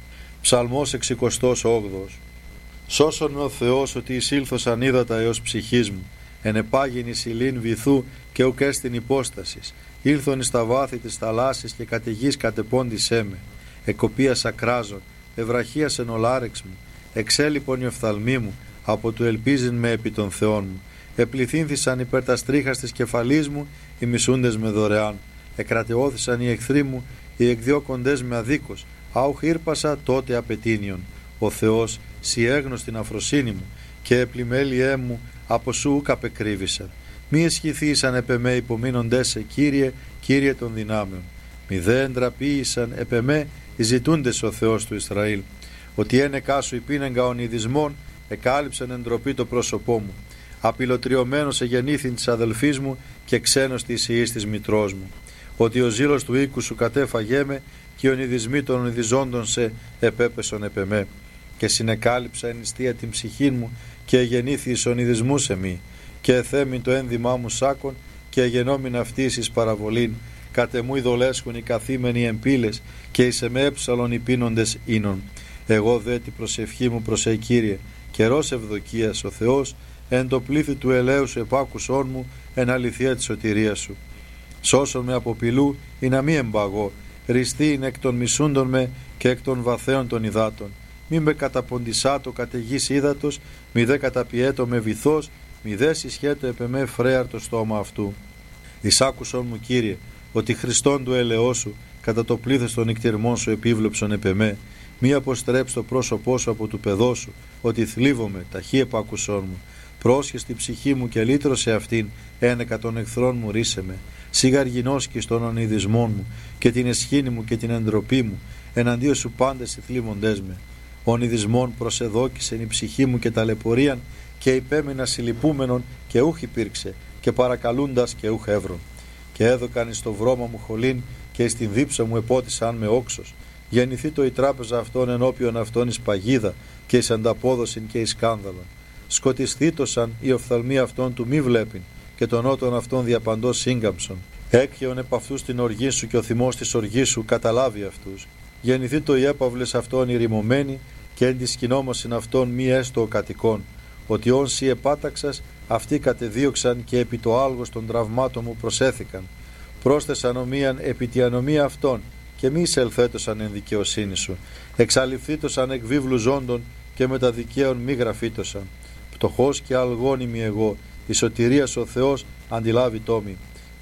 Ψαλμός εξηκοστός όγδοος. Σώσον με ο Θεός ότι εισήλθωσαν ύδατα έως ψυχής μου, εν επάγειν εις ηλίν βυθού και ουκ έστιν υπόστασης. Ήλθον εις τα βάθη της θαλάσσης και κατ' γης κατεπώντησέ με. Εκοπίας ακράζων, ευραχίας εν ολάρεξ μου, εξέλιπον η οφθαλμή μου, από του ελπίζειν με επί των Θεών μου. Επληθύνθησαν υπέρ τας τρίχας της κεφαλής μου, οι μισούντες με δωρεάν. Εκρατεώθησαν οι εχθροί μου, οι εκδιώκοντες με αδίκως. Άουχ ήρπασα τότε απαιτήνιον. Ο Θεός σοι έγνωστην αφροσύνη μου, και επλημέλιέ μου από σου ουκ απεκρύβησαν. Μη εσχηθήσαν επ' εμέ υπομείνοντές σε, Κύριε, Κύριε των δυνάμεων. Μη δε εντραπήησαν επ' εμέ οι ζητούντες ο Θεός του Ισραήλ. Ότι ένεκά σου υπήνεγκα ονειδισμών, εκάλυψαν εντροπή το πρόσωπό μου. Απειλωτριωμένος εγεννήθην της αδελφής μου και ξένος της ιής της μητρός μου. Ότι ο ζήλος του οίκου σου κατέφαγέ με, και οι ονειδισμοί των ονειδιζόντων σε επέπεσον επ' εμέ. Και συνεκάλυψα εν νηστεία την ψυχή μου, και εγεννήθη εις ονειδισμούς εμεί. Και εθέμην το ένδυμά μου σάκον, και εγενόμην αυτής εις παραβολήν. Κατεμού ειδολέσχουν οι καθήμενοι εμπύλες, και εις εμέ έψαλον οι πίνοντες ίνων. Εγώ δε την προσευχή μου προς σε, Κύριε, καιρός ευδοκίας ο Θεός, εν το πλήθη του ελαίου σου επάκουσόν μου, εν αληθεία της σωτηρίας σου. Σώσον με από πηλού, ή να μη εμπαγώ, ριστή είναι εκ των μισούντων με, και εκ των βαθέων των υδάτων. Μη με καταποντισάτο κατ' γης ύδατος, μη δε καταπιέτο με βυθός, μη δε συσχέτω επ' εμέ φρέαρ το στόμα αυτού. Εισάκουσον μου, Κύριε, ότι Χριστόν του ελαιός σου, κατά το πλήθος των νικτυρμών σου επίβλεψον επ' εμέ. Μη αποστρέψει το πρόσωπό σου από του παιδό σου, ότι θλίβομαι, ταχύ επάκουσόν μου. Πρόσχες την ψυχή μου και λύτρωσε αυτήν, ένεκα των εχθρών μου ρίσε με. Σιγαργινώσκεις των ονειδισμών μου, και την εσχήνη μου και την εντροπή μου, εναντίον σου πάντες οι θλίβοντές με. Ονειδισμών προσεδόκησεν η ψυχή μου και ταλαιπωρίαν, και υπέμεινα συλληπούμενον και ούχ υπήρξε, και παρακαλούντας και ούχ εύρων. Και έδωκαν εις το βρώμα μου χολήν, και εις την δίψα μου επότισαν με όξος. Γεννηθεί το η τράπεζα αυτών ενώπιον αυτών εις παγίδα, και εις ανταπόδοσιν και εις σκάνδαλον. Σκοτισθήτωσαν οι οφθαλμοί αυτών του μη βλέπειν, και των ότων αυτών διαπαντός σύγκαμψον. Έκχεον επ' αυτούς την οργή σου, και ο θυμός της οργής σου καταλάβει αυτούς. Γεννηθεί το οι έπαυλες αυτών ηρημωμένοι, και εν τη σκηνόμωσιν αυτών μη έστω ο κατοικών. Ότι όν σοι επάταξας, αυτοί κατεδίωξαν, και επί το άλγος των τραυμάτων μου προσέθηκαν. Πρόσθεσαν ομοίαν επί τη ανομία αυτών, και μη εισελθέτωσαν εν δικαιοσύνη σου. Εξαλειφθήτωσαν εκ βίβλου ζώντων, και με τα δικαίων μη γραφήτωσαν. Πτωχός και αλγόνιμη εγώ, η σωτηρίας ο Θεός αντιλάβει τόμη.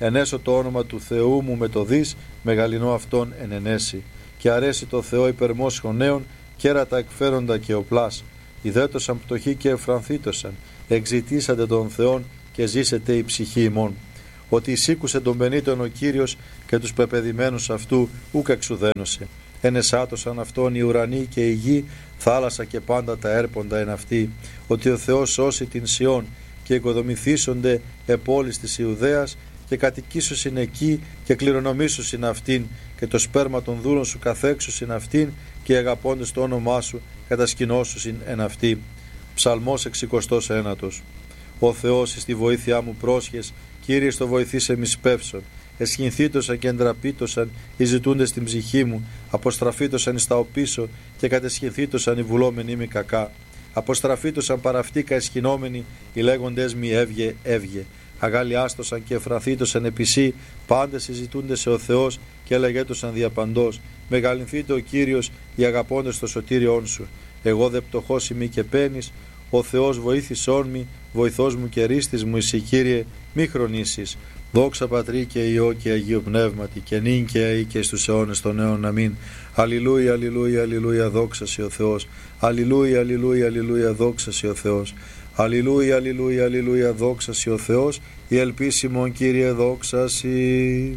ενέσω το όνομα του Θεού μου με το δις, μεγαλυνό αυτόν εν ενέσει. Και αρέσει το Θεό υπερμόσχων νέων, κέρατα εκφέροντα και οπλάς. Ιδέτωσαν πτωχοί και εφρανθήτωσαν, εξητήσατε τον Θεόν και ζήσετε η ψυχή ημών. Ότι εισήκουσε τον πενήτων ο Κύριος και τους πεπαιδημένους αυτού ούκ εξουδένωσε. Ενεσάτωσαν αυτόν οι ουρανοί και η γη, θάλασσα και πάντα τα έρποντα εν αυτή. Ότι ο Θεός σώσει την Σιών και οικοδομηθήσονται επόλεις της Ιουδαίας και κατοικήσουσιν εκεί και κληρονομήσουσιν αυτήν και το σπέρμα των δούλων σου καθέξουσιν αυτήν και αγαπώντες το όνομά σου κατασκηνώσουσιν εν αυτή. Ψαλμός εξηκοστός ένατος. Ο Θεός εις τη βοήθειά μου πρόσχες, Κύριε στο βοηθήσε μη σπεύσον. Εσχυνθήτωσαν και εντραπήτωσαν οι ζητούντες στην ψυχή μου, αποστραφήτωσαν εις τα οπίσω και κατεσχυνθήτωσαν οι βουλόμενοι μη κακά. Αποστραφήτωσαν παραυτήκα εσχυνόμενοι, οι λέγοντες μη έβγε, έβγε. Αγαλιάστοσαν και εφραθήτωσαν επισή, πάντες συζητούνται σε ο Θεός και έλεγέτωσαν διαπαντός. Μεγαλυνθείτε ο Κύριος, οι αγαπώντες το σωτήριόν σου. Εγώ δε πτωχός ημί και πένης, ο Θεός βοήθησόν μη, βοηθός μου και ρίστης μου, εσύ Κύριε, μη χρονίσεις. Δόξα Πατρί και Υιό και Αγίου Πνεύματι και νυν και αεί και στους αιώνες των αιώνων. Αμήν. Αλληλούια, αλληλούια, αλληλούια, δόξα σε ο Θεός. Αλληλούια, αλληλούια, αλληλούια, δόξα σε ο Θεός. Αλληλούια, αλληλούια, αλληλούια, δόξα σε ο Θεός. Η ελπίσιμον Κύριε δόξα σοι.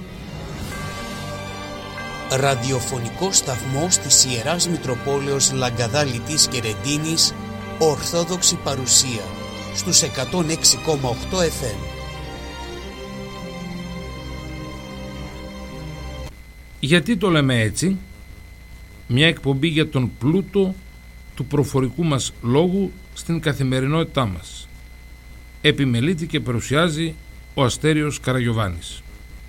Ραδιοφωνικό σταθμός της Ιεράς Μητροπόλεως Λαγκαδά Λιτής και Ρεντίνης, Ορθόδοξη παρουσία στους εκατόν έξι κόμμα οκτώ εφ εμ. Γιατί το λέμε έτσι? Μια εκπομπή για τον πλούτο του προφορικού μας λόγου στην καθημερινότητά μας. Επιμελείται και παρουσιάζει ο Αστέριος Καραγιωβάνης.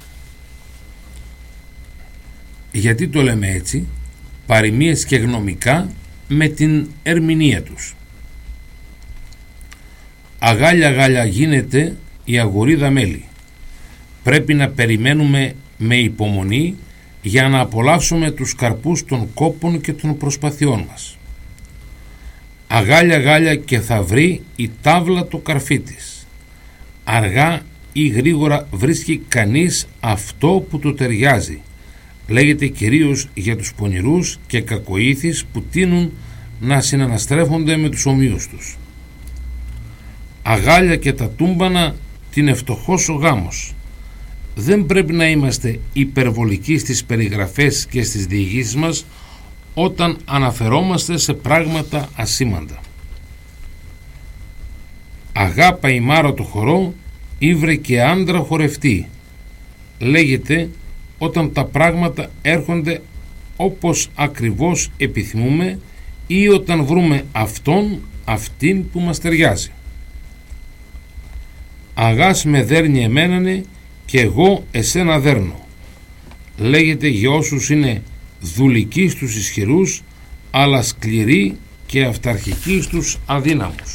Γιατί το λέμε έτσι? Παροιμίες και γνωμικά με την ερμηνεία τους. Αγάλια γάλια γίνεται η αγορίδα μέλι. Πρέπει να περιμένουμε με υπομονή για να απολαύσουμε τους καρπούς των κόπων και των προσπαθειών μας. Αγάλια γάλια και θα βρει η τάβλα το καρφί της. Αργά ή γρήγορα βρίσκει κανείς αυτό που του ταιριάζει. Λέγεται κυρίως για τους πονηρούς και κακοήθεις που τείνουν να συναναστρέφονται με τους ομοίους τους. Αγάλια και τα τούμπανα την ευτοχός ο γάμος. Δεν πρέπει να είμαστε υπερβολικοί στις περιγραφές και στις διηγήσεις μας όταν αναφερόμαστε σε πράγματα ασήμαντα. Αγάπα η μάρα το χορό, ήβρε και άντρα χορευτή. Λέγεται όταν τα πράγματα έρχονται όπως ακριβώς επιθυμούμε ή όταν βρούμε αυτόν, αυτήν που μας ταιριάζει. Αγάς με δέρνει εμένανε και εγώ εσένα δέρνω. Λέγεται για όσους είναι δουλικοί στους ισχυρούς, αλλά σκληροί και αυταρχικοί στους αδύναμους.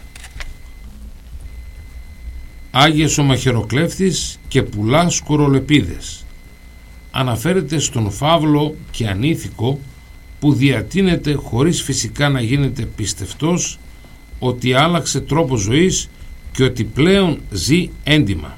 Άγιες ο μαχαιροκλέφτης και πουλά σκουρολεπίδες. Αναφέρεται στον φαύλο και ανήθικο που διατείνεται χωρίς φυσικά να γίνεται πιστευτός ότι άλλαξε τρόπο ζωής και ότι πλέον ζει έντιμα.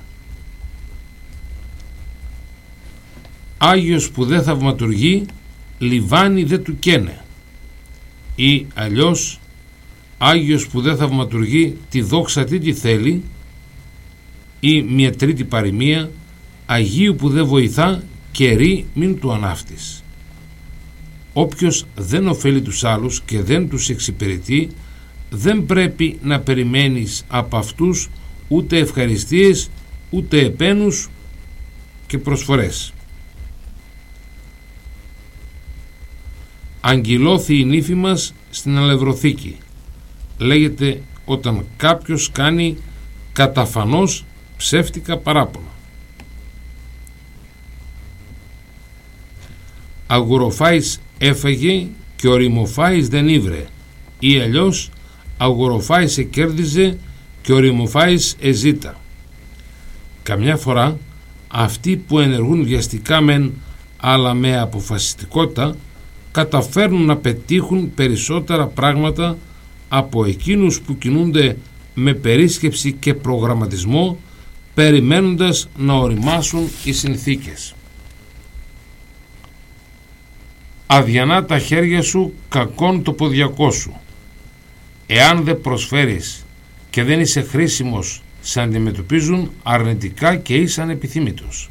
Άγιος που δεν θαυματουργεί, λιβάνι δεν του καίνε. Ή αλλιώς, Άγιος που δεν θαυματουργεί, τη δόξα τι τη θέλει. Ή μια τρίτη παροιμία, Αγίου που δεν βοηθά, κερί μην του ανάφτεις. Όποιος δεν ωφέλει τους άλλους και δεν τους εξυπηρετεί, δεν πρέπει να περιμένεις από αυτούς ούτε ευχαριστίες, ούτε επένους και προσφορές. Αγγυλώθη η νύφη μας στην αλευροθήκη. Λέγεται όταν κάποιος κάνει καταφανώς ψεύτικα παράπονα. Αγοροφάης έφαγε και ο ρημοφάης δεν ήβρε, ή αλλιώς αγοροφάης εκέρδιζε και ο ρημοφάης εζήτα. Καμιά φορά αυτοί που ενεργούν βιαστικά μεν αλλά με αποφασιστικότητα καταφέρνουν να πετύχουν περισσότερα πράγματα από εκείνους που κινούνται με περίσκεψη και προγραμματισμό περιμένοντας να οριμάσουν οι συνθήκες. Αδιανά τα χέρια σου, κακόν το ποδιακό σου. Εάν δεν προσφέρεις και δεν είσαι χρήσιμος, σε αντιμετωπίζουν αρνητικά και είσαι ανεπιθύμητος.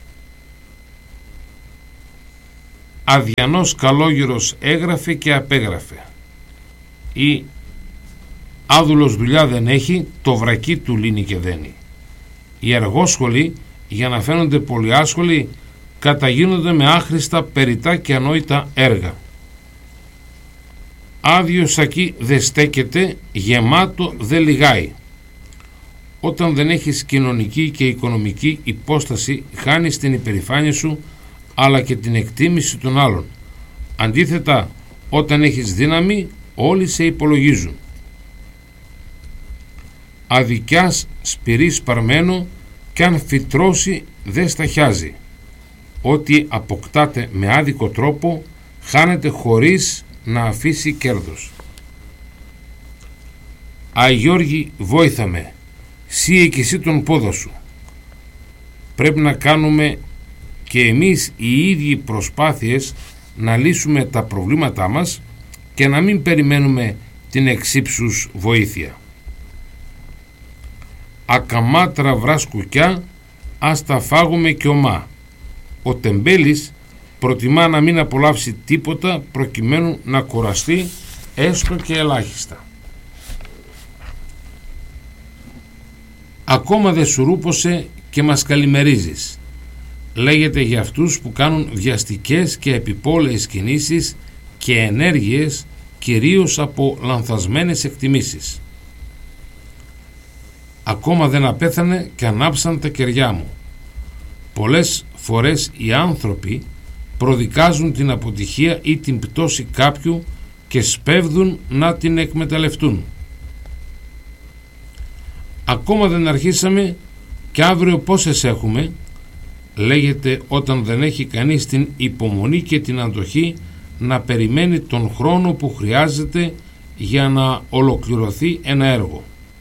Αδιανός καλόγυρος έγραφε και απέγραφε, ή άδουλος δουλειά δεν έχει, το βρακί του λύνει και δένει. Οι αργόσχολοι, για να φαίνονται πολυάσχολοι, καταγίνονται με άχρηστα, περιτά και ανόητα έργα. Άδειο σακί δεν στέκεται, γεμάτο δεν λιγάει. Όταν δεν έχεις κοινωνική και οικονομική υπόσταση, χάνεις την υπερηφάνεια σου, αλλά και την εκτίμηση των άλλων. Αντίθετα, όταν έχεις δύναμη, όλοι σε υπολογίζουν. Αδικιάς σπυρί σπαρμένο, κι αν φυτρώσει δεν σταχιάζει. Ό,τι αποκτάτε με άδικο τρόπο, χάνεται χωρίς να αφήσει κέρδος. Α, Γιώργη, βόηθα με, σύε και εσύ τον πόδο σου. Πρέπει να κάνουμε και εμείς οι ίδιοι προσπάθειες να λύσουμε τα προβλήματά μας και να μην περιμένουμε την εξύψους βοήθεια. Ακαμάτρα βράς κουκιά, ας τα φάγουμε και ομά. Ο τεμπέλης προτιμά να μην απολαύσει τίποτα προκειμένου να κουραστεί έστω και ελάχιστα. Ακόμα δεν σου ρούπωσε και μας καλημερίζεις. Λέγεται για αυτούς που κάνουν βιαστικές και επιπόλαιες κινήσεις και ενέργειες, κυρίως από λανθασμένες εκτιμήσεις. Ακόμα δεν απέθανε και ανάψαν τα κεριά μου. Πολλές φορές οι άνθρωποι προδικάζουν την αποτυχία ή την πτώση κάποιου και σπέβδουν να την εκμεταλλευτούν. Ακόμα δεν αρχίσαμε και αύριο πόσες έχουμε, λέγεται όταν δεν έχει κανείς την υπομονή και την αντοχή να περιμένει τον χρόνο που χρειάζεται για να ολοκληρωθεί ένα έργο.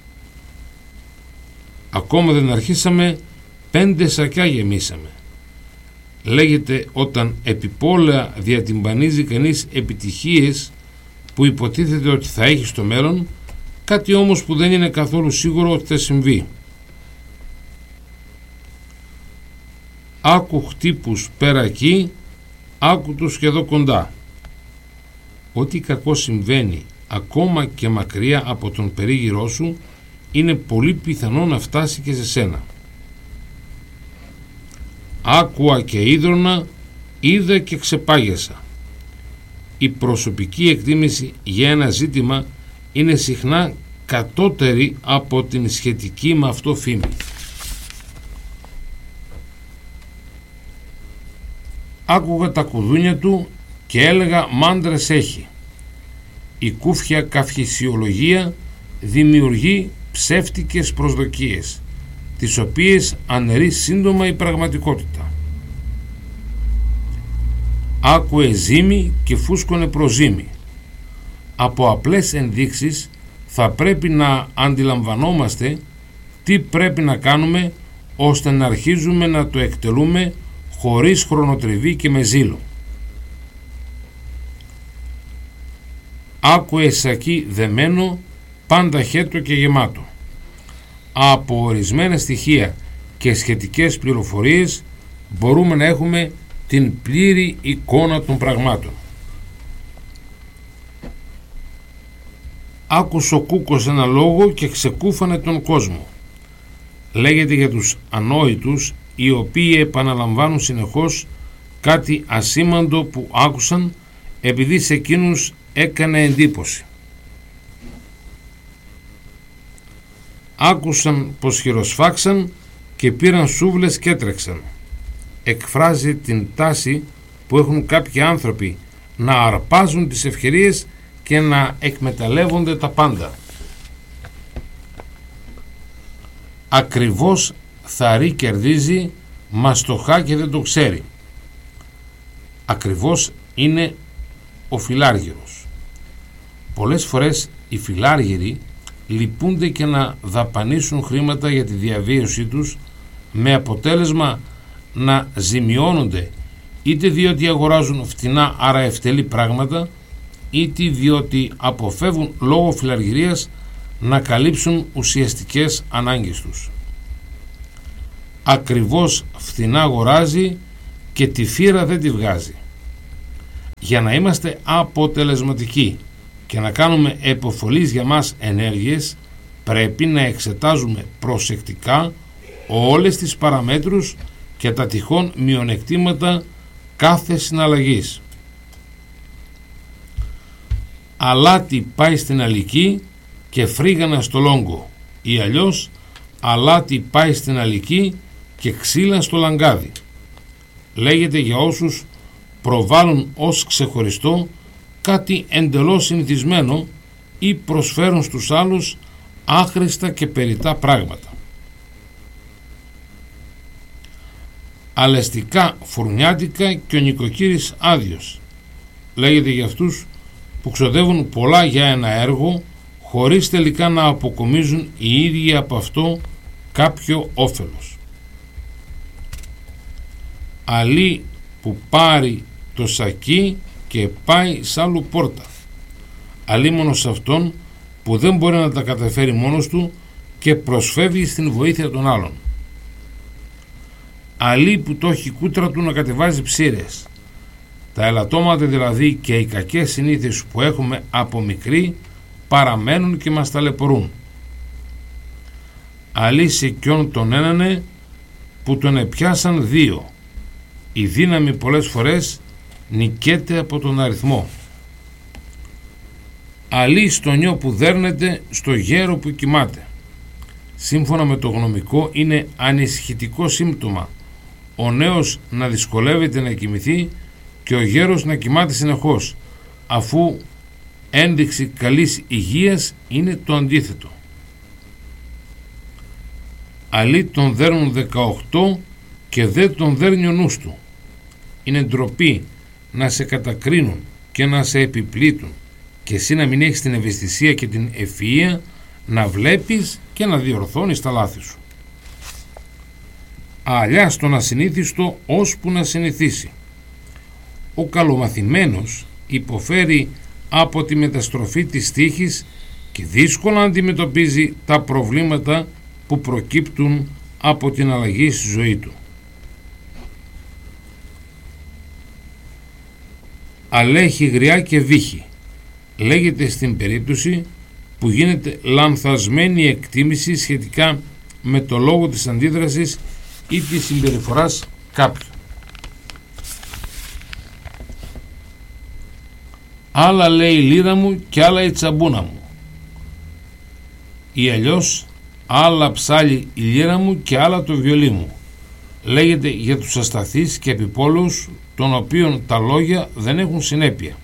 Ακόμα δεν αρχίσαμε, πέντε σακιά γεμίσαμε. Λέγεται όταν επιπόλαια διατυμπανίζει κανείς επιτυχίες που υποτίθεται ότι θα έχει στο μέλλον, κάτι όμως που δεν είναι καθόλου σίγουρο ότι θα συμβεί. Άκου χτύπους πέρα εκεί, άκου τους και εδώ κοντά. Ό,τι κακό συμβαίνει ακόμα και μακριά από τον περίγυρό σου, είναι πολύ πιθανό να φτάσει και σε σένα. Άκουα και ίδρωνα, είδα και ξεπάγεσα. Η προσωπική εκτίμηση για ένα ζήτημα είναι συχνά κατώτερη από την σχετική με αυτό φήμη. Άκουγα τα κουδούνια του και έλεγα μάντρες έχει. Η κούφια καυχησιολογία δημιουργεί ψεύτικες προσδοκίες, τις οποίες αναιρεί σύντομα η πραγματικότητα. Άκουε ζύμη και φούσκωνε προζύμη. Από απλές ενδείξεις θα πρέπει να αντιλαμβανόμαστε τι πρέπει να κάνουμε ώστε να αρχίζουμε να το εκτελούμε χωρίς χρονοτριβή και με ζήλο. Άκουε σακί δεμένο, πάντα χέτο και γεμάτο. Από ορισμένα στοιχεία και σχετικές πληροφορίες μπορούμε να έχουμε την πλήρη εικόνα των πραγμάτων. Άκουσε ο κούκος ένα λόγο και ξεκούφανε τον κόσμο. Λέγεται για τους ανόητους, οι οποίοι επαναλαμβάνουν συνεχώς κάτι ασήμαντο που άκουσαν επειδή σε εκείνους έκανε εντύπωση. Άκουσαν πως χειροσφάξαν και πήραν σούβλες και έτρεξαν. Εκφράζει την τάση που έχουν κάποιοι άνθρωποι να αρπάζουν τις ευκαιρίες και να εκμεταλλεύονται τα πάντα. Ακριβώς θαρή κερδίζει, μα στοχά και δεν το ξέρει. Ακριβώς είναι ο φιλάργυρος. Πολλές φορές οι φιλάργυροι λυπούνται και να δαπανίσουν χρήματα για τη διαβίωσή τους, με αποτέλεσμα να ζημιώνονται είτε διότι αγοράζουν φτηνά άρα ευτελή πράγματα, είτε διότι αποφεύγουν λόγω φιλαργυρίας να καλύψουν ουσιαστικές ανάγκες τους. Ακριβώς φτηνά αγοράζει και τη φύρα δεν τη βγάζει. Για να είμαστε αποτελεσματικοί και να κάνουμε επωφελείς για μας ενέργειες, πρέπει να εξετάζουμε προσεκτικά όλες τις παραμέτρους και τα τυχόν μειονεκτήματα κάθε συναλλαγής. Αλάτι πάει στην αλική και φρίγανα στο λόγκο, ή αλλιώς αλάτι πάει στην αλική και ξύλα στο λαγκάδι. Λέγεται για όσους προβάλλουν ως ξεχωριστό κάτι εντελώς συνηθισμένο ή προσφέρουν στους άλλους άχρηστα και περιττά πράγματα. Αλεστικά φουρνιάτικα και ο νοικοκύρης άδειος. Λέγεται για αυτούς που ξοδεύουν πολλά για ένα έργο χωρίς τελικά να αποκομίζουν οι ίδιοι από αυτό κάποιο όφελος. Αλή που πάρει το σακί και πάει σ' άλλου πόρτα. Αλίμονο σε αυτόν που δεν μπορεί να τα καταφέρει μόνος του και προσφεύγει στην βοήθεια των άλλων. Αλή που το έχει κούτρα του να κατεβάζει ψήρες. Τα ελαττώματα δηλαδή και οι κακές συνήθειες που έχουμε από μικροί παραμένουν και μας ταλαιπωρούν. Αλή σε ποιον τον ένανε που τον επιάσαν δύο. Η δύναμη πολλές φορές νικέται από τον αριθμό. Αλή στο νιό που δέρνεται, στο γέρο που κοιμάται. Σύμφωνα με το γνωμικό είναι ανησυχητικό σύμπτωμα ο νέος να δυσκολεύεται να κοιμηθεί και ο γέρος να κοιμάται συνεχώς, αφού ένδειξη καλής υγείας είναι το αντίθετο. Αλή τον δέρνουν δεκαοκτώ και δεν τον δέρνει ο νους του. Είναι ντροπή να σε κατακρίνουν και να σε επιπλήττουν και εσύ να μην έχεις την ευαισθησία και την ευφυΐα να βλέπεις και να διορθώνεις τα λάθη σου. Αλλιάς τον ασυνήθιστο ώσπου να συνηθίσει. Ο καλομαθημένος υποφέρει από τη μεταστροφή της τύχης και δύσκολα αντιμετωπίζει τα προβλήματα που προκύπτουν από την αλλαγή στη ζωή του. Αλέχει γριά και βύχη. Λέγεται στην περίπτωση που γίνεται λανθασμένη εκτίμηση σχετικά με το λόγο της αντίδρασης ή της συμπεριφοράς κάποιου. Άλλα λέει η λύρα μου και άλλα η τσαμπούνα μου, ή αλλιώς άλλα ψάλλει η λύρα μου και άλλα το βιολί μου. Λέγεται για τους ασταθείς και επιπόλους των οποίων τα λόγια δεν έχουν συνέπεια.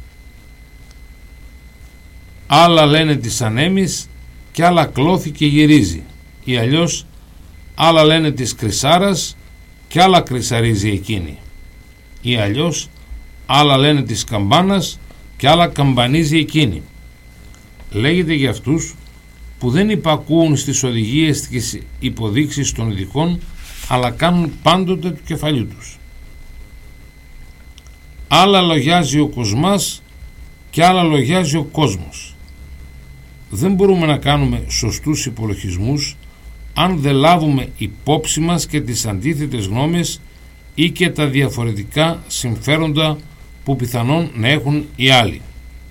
Άλλα λένε της ανέμης και άλλα κλώθη και γυρίζει, ή αλλιώς άλλα λένε της κρυσάρας και άλλα κρυσαρίζει εκείνη, ή αλλιώς άλλα λένε της καμπάνας και άλλα καμπανίζει εκείνη. Λέγεται για αυτούς που δεν υπακούουν στις οδηγίες και στις υποδείξεις των ειδικών, αλλά κάνουν πάντοτε του κεφαλιού τους. Άλλα λογιάζει ο κοσμάς και άλλα λογιάζει ο κόσμος. Δεν μπορούμε να κάνουμε σωστούς υπολογισμούς αν δεν λάβουμε υπόψη μας και τις αντίθετες γνώμες ή και τα διαφορετικά συμφέροντα που πιθανόν να έχουν οι άλλοι.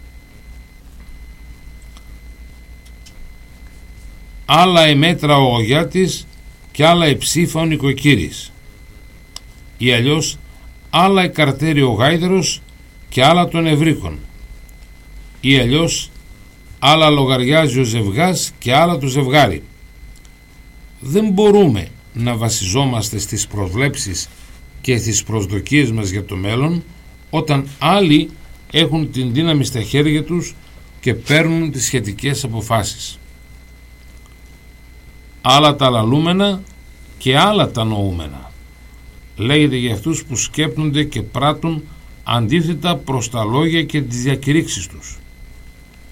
Άλλα η μέτρα ο Ογιάτης και άλλα η ψήφα ο νοικοκύρης, ή αλλιώς άλλα η καρτέρι ο γάιδερος και άλλα των ευρύκων, ή αλλιώς άλλα λογαριάζει ο ζευγάς και άλλα το ζευγάρι. Δεν μπορούμε να βασιζόμαστε στις προβλέψεις και στις προσδοκίες μας για το μέλλον όταν άλλοι έχουν την δύναμη στα χέρια τους και παίρνουν τις σχετικές αποφάσεις. Άλλα τα λαλούμενα και άλλα τα νοούμενα. Λέγεται για αυτούς που σκέπτονται και πράττουν αντίθετα προς τα λόγια και τις διακηρύξεις τους.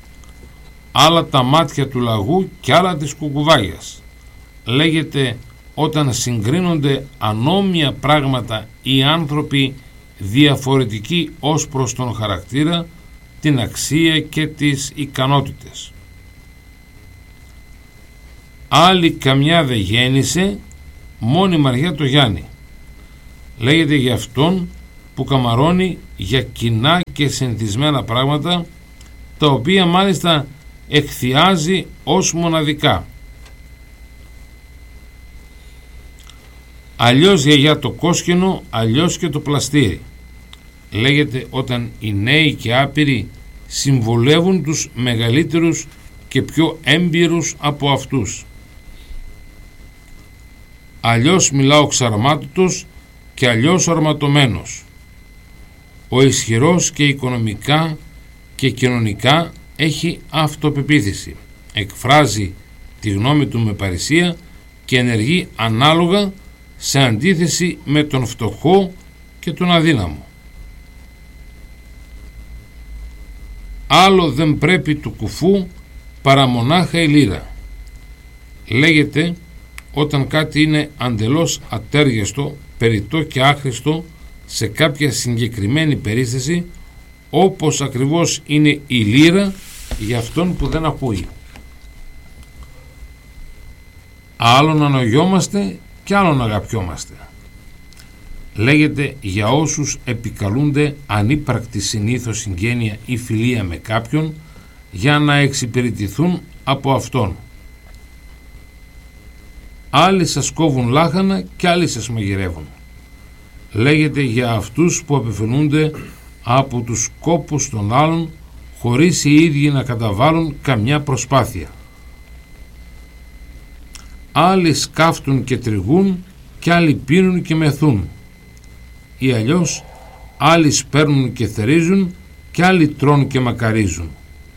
Άλλα τα μάτια του λαγού και άλλα της κουκουβάγιας. Λέγεται όταν συγκρίνονται ανώμια πράγματα οι άνθρωποι διαφορετικοί ως προς τον χαρακτήρα, την αξία και τις ικανότητες. Άλλη καμιά δε γέννησε, μόνη Μαριά το Γιάννη. Λέγεται για αυτόν που καμαρώνει για κοινά και συνηθισμένα πράγματα, τα οποία μάλιστα εκθιάζει ως μοναδικά. Αλλιώς γιαγιά το κόσκινο, αλλιώς και το πλαστήρι. Λέγεται όταν οι νέοι και άπειροι συμβολεύουν τους μεγαλύτερους και πιο έμπειρους από αυτούς. Αλλιώς μιλά ο ξαρμάτωτος και αλλιώς αρματωμένος. Ο ισχυρός και οικονομικά και κοινωνικά έχει αυτοπεποίθηση, εκφράζει τη γνώμη του με παρησία και ενεργεί ανάλογα, σε αντίθεση με τον φτωχό και τον αδύναμο. Άλλο δεν πρέπει του κουφού παρά μονάχα η λύρα. Λέγεται όταν κάτι είναι αντελώς ατέριαστο, περιττό και άχρηστο σε κάποια συγκεκριμένη περίσταση, όπως ακριβώς είναι η λύρα για αυτόν που δεν ακούει. Άλλον ανογιόμαστε και άλλον αγαπιόμαστε. Λέγεται για όσους επικαλούνται ανύπαρκτη συνήθως συγγένεια ή φιλία με κάποιον για να εξυπηρετηθούν από αυτόν. Άλλοι σας κόβουν λάχανα και άλλοι σας μαγειρεύουν. Λέγεται για αυτούς που απευθυνούνται από τους κόπους των άλλων χωρίς οι ίδιοι να καταβάλουν καμιά προσπάθεια. Άλλοι σκάφτουν και τριγούν και άλλοι πίνουν και μεθούν. Ή αλλιώς άλλοι σπέρνουν και θερίζουν και άλλοι τρώνε και μακαρίζουν.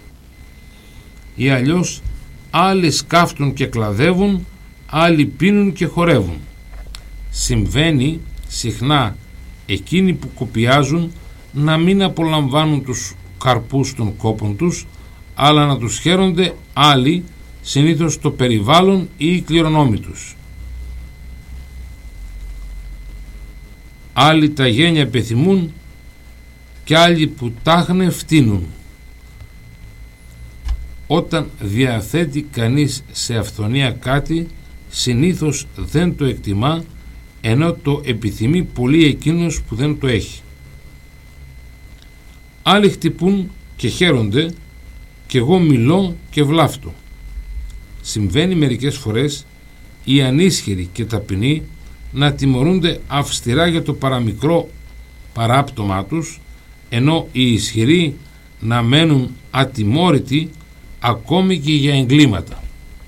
Ή αλλιώς άλλοι σκάφτουν και κλαδεύουν, άλλοι πίνουν και χορεύουν. Συμβαίνει συχνά εκείνοι που κοπιάζουν να μην απολαμβάνουν τους καρπούς των κόπων τους, αλλά να τους χαίρονται άλλοι, συνήθως το περιβάλλον ή οι κληρονόμοι τους. Άλλοι τα γένια πεθυμούν και άλλοι που τάχνε φτύνουν. Όταν διαθέτει κανείς σε αυθονία κάτι, συνήθως δεν το εκτιμά, ενώ το επιθυμεί πολύ εκείνος που δεν το έχει. Άλλοι χτυπούν και χαίρονται και εγώ μιλώ και βλάφτω. Συμβαίνει μερικές φορές οι ανίσχυροι και ταπεινοί να τιμωρούνται αυστηρά για το παραμικρό παράπτωμά τους, ενώ οι ισχυροί να μένουν ατιμόρυτοι ακόμη και για εγκλήματα.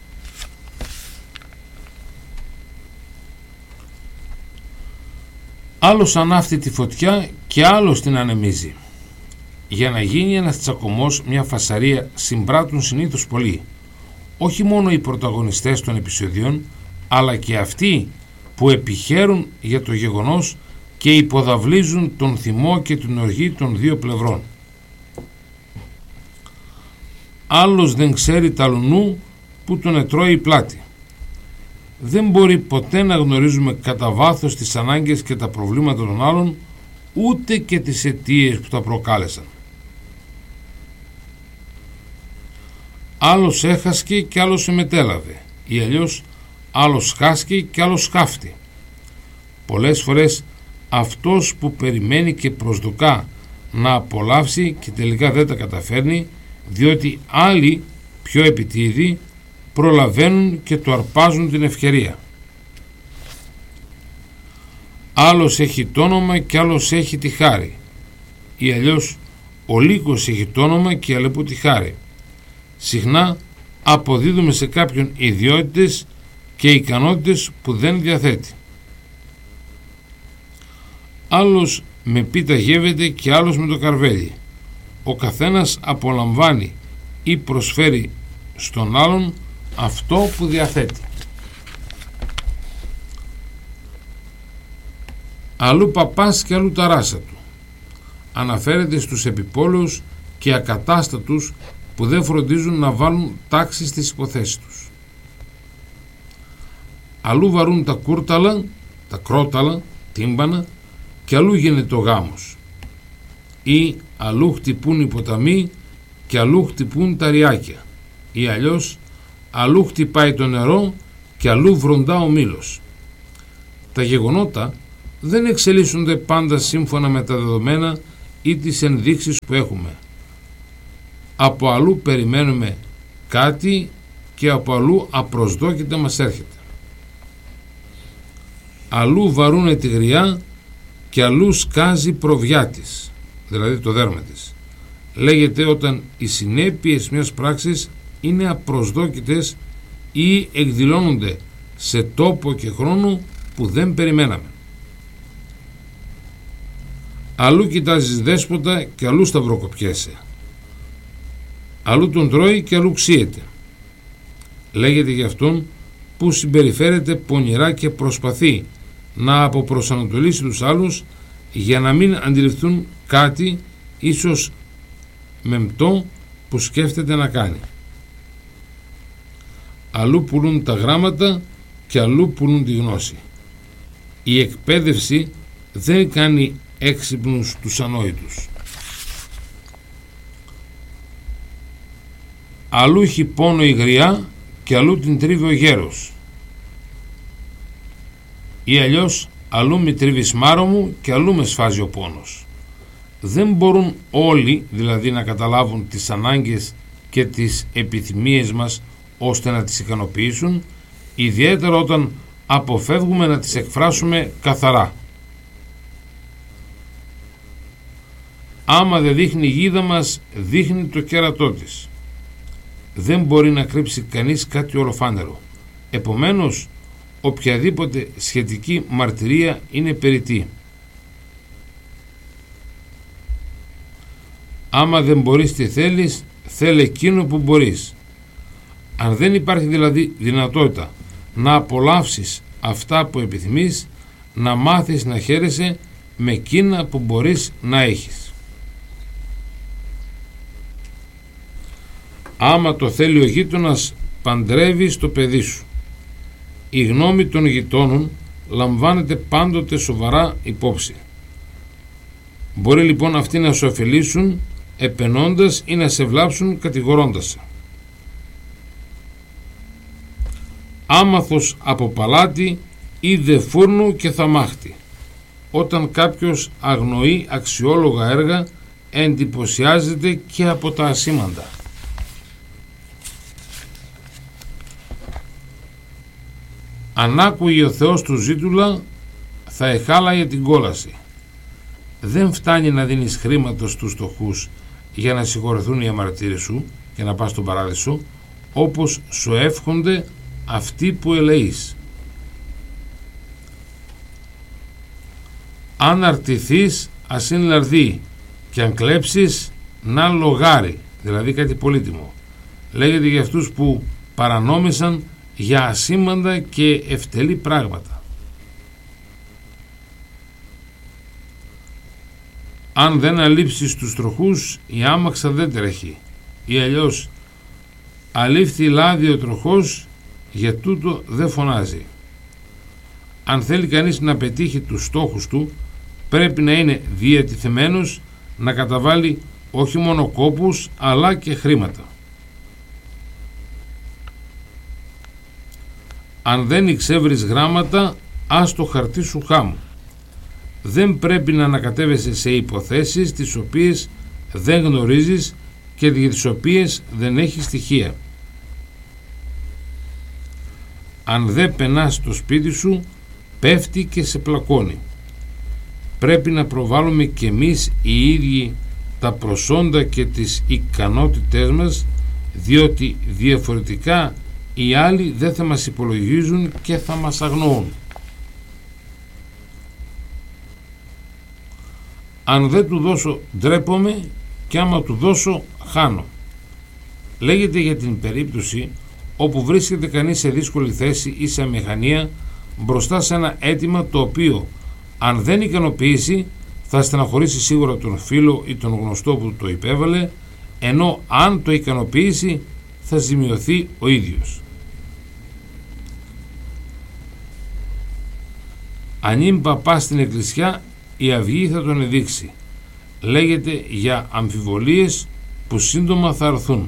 Άλλος ανάφτει τη φωτιά και άλλος την ανεμίζει. Για να γίνει ένας τσακωμός, μια φασαρία, συμπράττουν συνήθως πολλοί. Όχι μόνο οι πρωταγωνιστές των επεισοδιών, αλλά και αυτοί που επιχαίρουν για το γεγονός και υποδαβλίζουν τον θυμό και την οργή των δύο πλευρών. Άλλος δεν ξέρει ταλουνού που τον ετρώει η πλάτη. Δεν μπορεί ποτέ να γνωρίζουμε κατά βάθος τις ανάγκες και τα προβλήματα των άλλων, ούτε και τις αιτίες που τα προκάλεσαν. Άλλος έχασκε και άλλος εμετέλαβε, ή αλλιώς άλλος χάσκε και άλλος σκάφτει. Πολλές φορές αυτός που περιμένει και προσδοκά να απολαύσει και τελικά δεν τα καταφέρνει, διότι άλλοι πιο επιτίδιοι προλαβαίνουν και του αρπάζουν την ευκαιρία. Άλλος έχει το όνομα και άλλος έχει τη χάρη, ή αλλιώς ο λύκος έχει το όνομα και αλεπού τη χάρη. Συχνά αποδίδουμε σε κάποιον ιδιότητες και ικανότητες που δεν διαθέτει. Άλλος με πίτα γεύεται και άλλος με το καρβέλι. Ο καθένας απολαμβάνει ή προσφέρει στον άλλον αυτό που διαθέτει. Αλλού παπάς και αλλού τα ράσα του. Αναφέρεται στους επιπόλαιους και ακατάστατους που δεν φροντίζουν να βάλουν τάξη στις υποθέσεις τους. αλλού βαρούν τα κούρταλα, τα κρόταλα, τύμπανα, και αλλού γίνεται ο γάμος, ή αλλού χτυπούν οι ποταμοί και αλλού χτυπούν τα ριάκια, ή αλλιώς αλλού χτυπάει το νερό και αλλού βροντά ο μήλος. Τα γεγονότα δεν εξελίσσονται πάντα σύμφωνα με τα δεδομένα ή τις ενδείξεις που έχουμε. Από αλλού περιμένουμε κάτι και από αλλού απροσδόκητα μας έρχεται. Αλλού βαρούνε τη γριά και αλλού σκάζει προβιά της, δηλαδή το δέρμα της. Λέγεται όταν οι συνέπειες μιας πράξης είναι απροσδόκητες ή εκδηλώνονται σε τόπο και χρόνο που δεν περιμέναμε. Αλλού κοιτάζεις δέσποτα και αλλού σταυροκοπιέσαι. Αλλού τον τρώει και αλλού ξύεται. Λέγεται για αυτόν που συμπεριφέρεται πονηρά και προσπαθεί να αποπροσανατολίσει τους άλλους για να μην αντιληφθούν κάτι ίσως μεμπτό που σκέφτεται να κάνει. Αλλού πουλούν τα γράμματα και αλλού πουλούν τη γνώση. Η εκπαίδευση δεν κάνει έξυπνους τους ανόητους. Αλλού έχει πόνο η γριά και αλλού την τρίβει ο γέρος, ή αλλιώς αλλού με τρίβει σμάρο μου και αλλού με σφάζει ο πόνος. Δεν μπορούν όλοι δηλαδή να καταλάβουν τις ανάγκες και τις επιθυμίες μας ώστε να τις ικανοποιήσουν, ιδιαίτερα όταν αποφεύγουμε να τις εκφράσουμε καθαρά. Άμα δεν δείχνει η γίδα μας, δείχνει το κέρατό της. Δεν μπορεί να κρύψει κανείς κάτι ολοφάνερο. Επομένως, οποιαδήποτε σχετική μαρτυρία είναι περιττή. Άμα δεν μπορείς τι θέλεις, θέλε εκείνο που μπορείς. Αν δεν υπάρχει δηλαδή δυνατότητα να απολαύσεις αυτά που επιθυμείς, να μάθεις να χαίρεσαι με εκείνα που μπορείς να έχεις. Άμα το θέλει ο γείτονας, παντρεύεις το παιδί σου. Η γνώμη των γειτόνων λαμβάνεται πάντοτε σοβαρά υπόψη. Μπορεί λοιπόν αυτοί να σου ωφελήσουν επενώντας ή να σε βλάψουν κατηγορώντας σε. Άμαθος από παλάτι είδε φούρνου και θαμάχτη. Όταν κάποιος αγνοεί αξιόλογα έργα, εντυπωσιάζεται και από τα ασήμαντα. Αν άκουγε ο Θεός του ζήτουλα, θα εχάλαγε την κόλαση. Δεν φτάνει να δίνεις χρήματα στους φτωχούς για να συγχωρεθούν οι αμαρτύρες σου και να πας στον παράδεισο, όπως σου εύχονται αυτοί που ελεείς. Αν αρτηθείς, ας είναι λαρδί, και αν κλέψεις, να λογάρι, δηλαδή κάτι πολύτιμο. Λέγεται για αυτούς που παρανόμησαν για ασήμαντα και ευτελή πράγματα. Αν δεν αλείψεις τους τροχούς, η άμαξα δεν τρέχει, ή αλλιώς αλήφθη λάδι ο τροχός, για τούτο δεν φωνάζει. Αν θέλει κανείς να πετύχει τους στόχους του, πρέπει να είναι διατηθεμένος να καταβάλει όχι μόνο κόπους αλλά και χρήματα. Αν δεν εξεύρεις γράμματα, ας το χαρτί σου χάμου. Δεν πρέπει να ανακατεύεσαι σε υποθέσεις τις οποίες δεν γνωρίζεις και για τις οποίες δεν έχεις στοιχεία. Αν δεν πενάς στο σπίτι σου, πέφτει και σε πλακώνει. Πρέπει να προβάλλουμε κι εμείς οι ίδιοι τα προσόντα και τις ικανότητές μας, διότι διαφορετικά οι άλλοι δεν θα μας υπολογίζουν και θα μας αγνοούν. Αν δεν του δώσω, ντρέπομαι, και άμα του δώσω, χάνω. Λέγεται για την περίπτωση όπου βρίσκεται κανείς σε δύσκολη θέση ή σε αμηχανία μπροστά σε ένα αίτημα το οποίο, αν δεν ικανοποιήσει, θα στεναχωρήσει σίγουρα τον φίλο ή τον γνωστό που το υπέβαλε, ενώ αν το ικανοποιήσει θα ζημιωθεί ο ίδιος. Αν είναι παπάς στην εκκλησιά, η αυγή θα τον εδείξει. Λέγεται για αμφιβολίες που σύντομα θα έρθουν.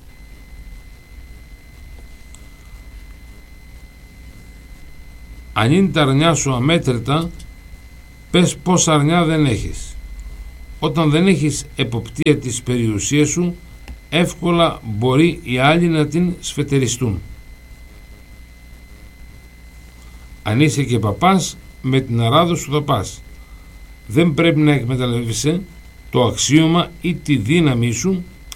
Αν είναι τα αρνιά σου αμέτρητα, πες πως αρνιά δεν έχεις. Όταν δεν έχεις εποπτεία της περιουσίας σου, εύκολα μπορεί οι άλλοι να την σφετεριστούν. Αν είσαι και παπάς, με την αράδο σου θα πας. Δεν πρέπει να εκμεταλλεύεσαι το αξίωμα ή τη δύναμή σου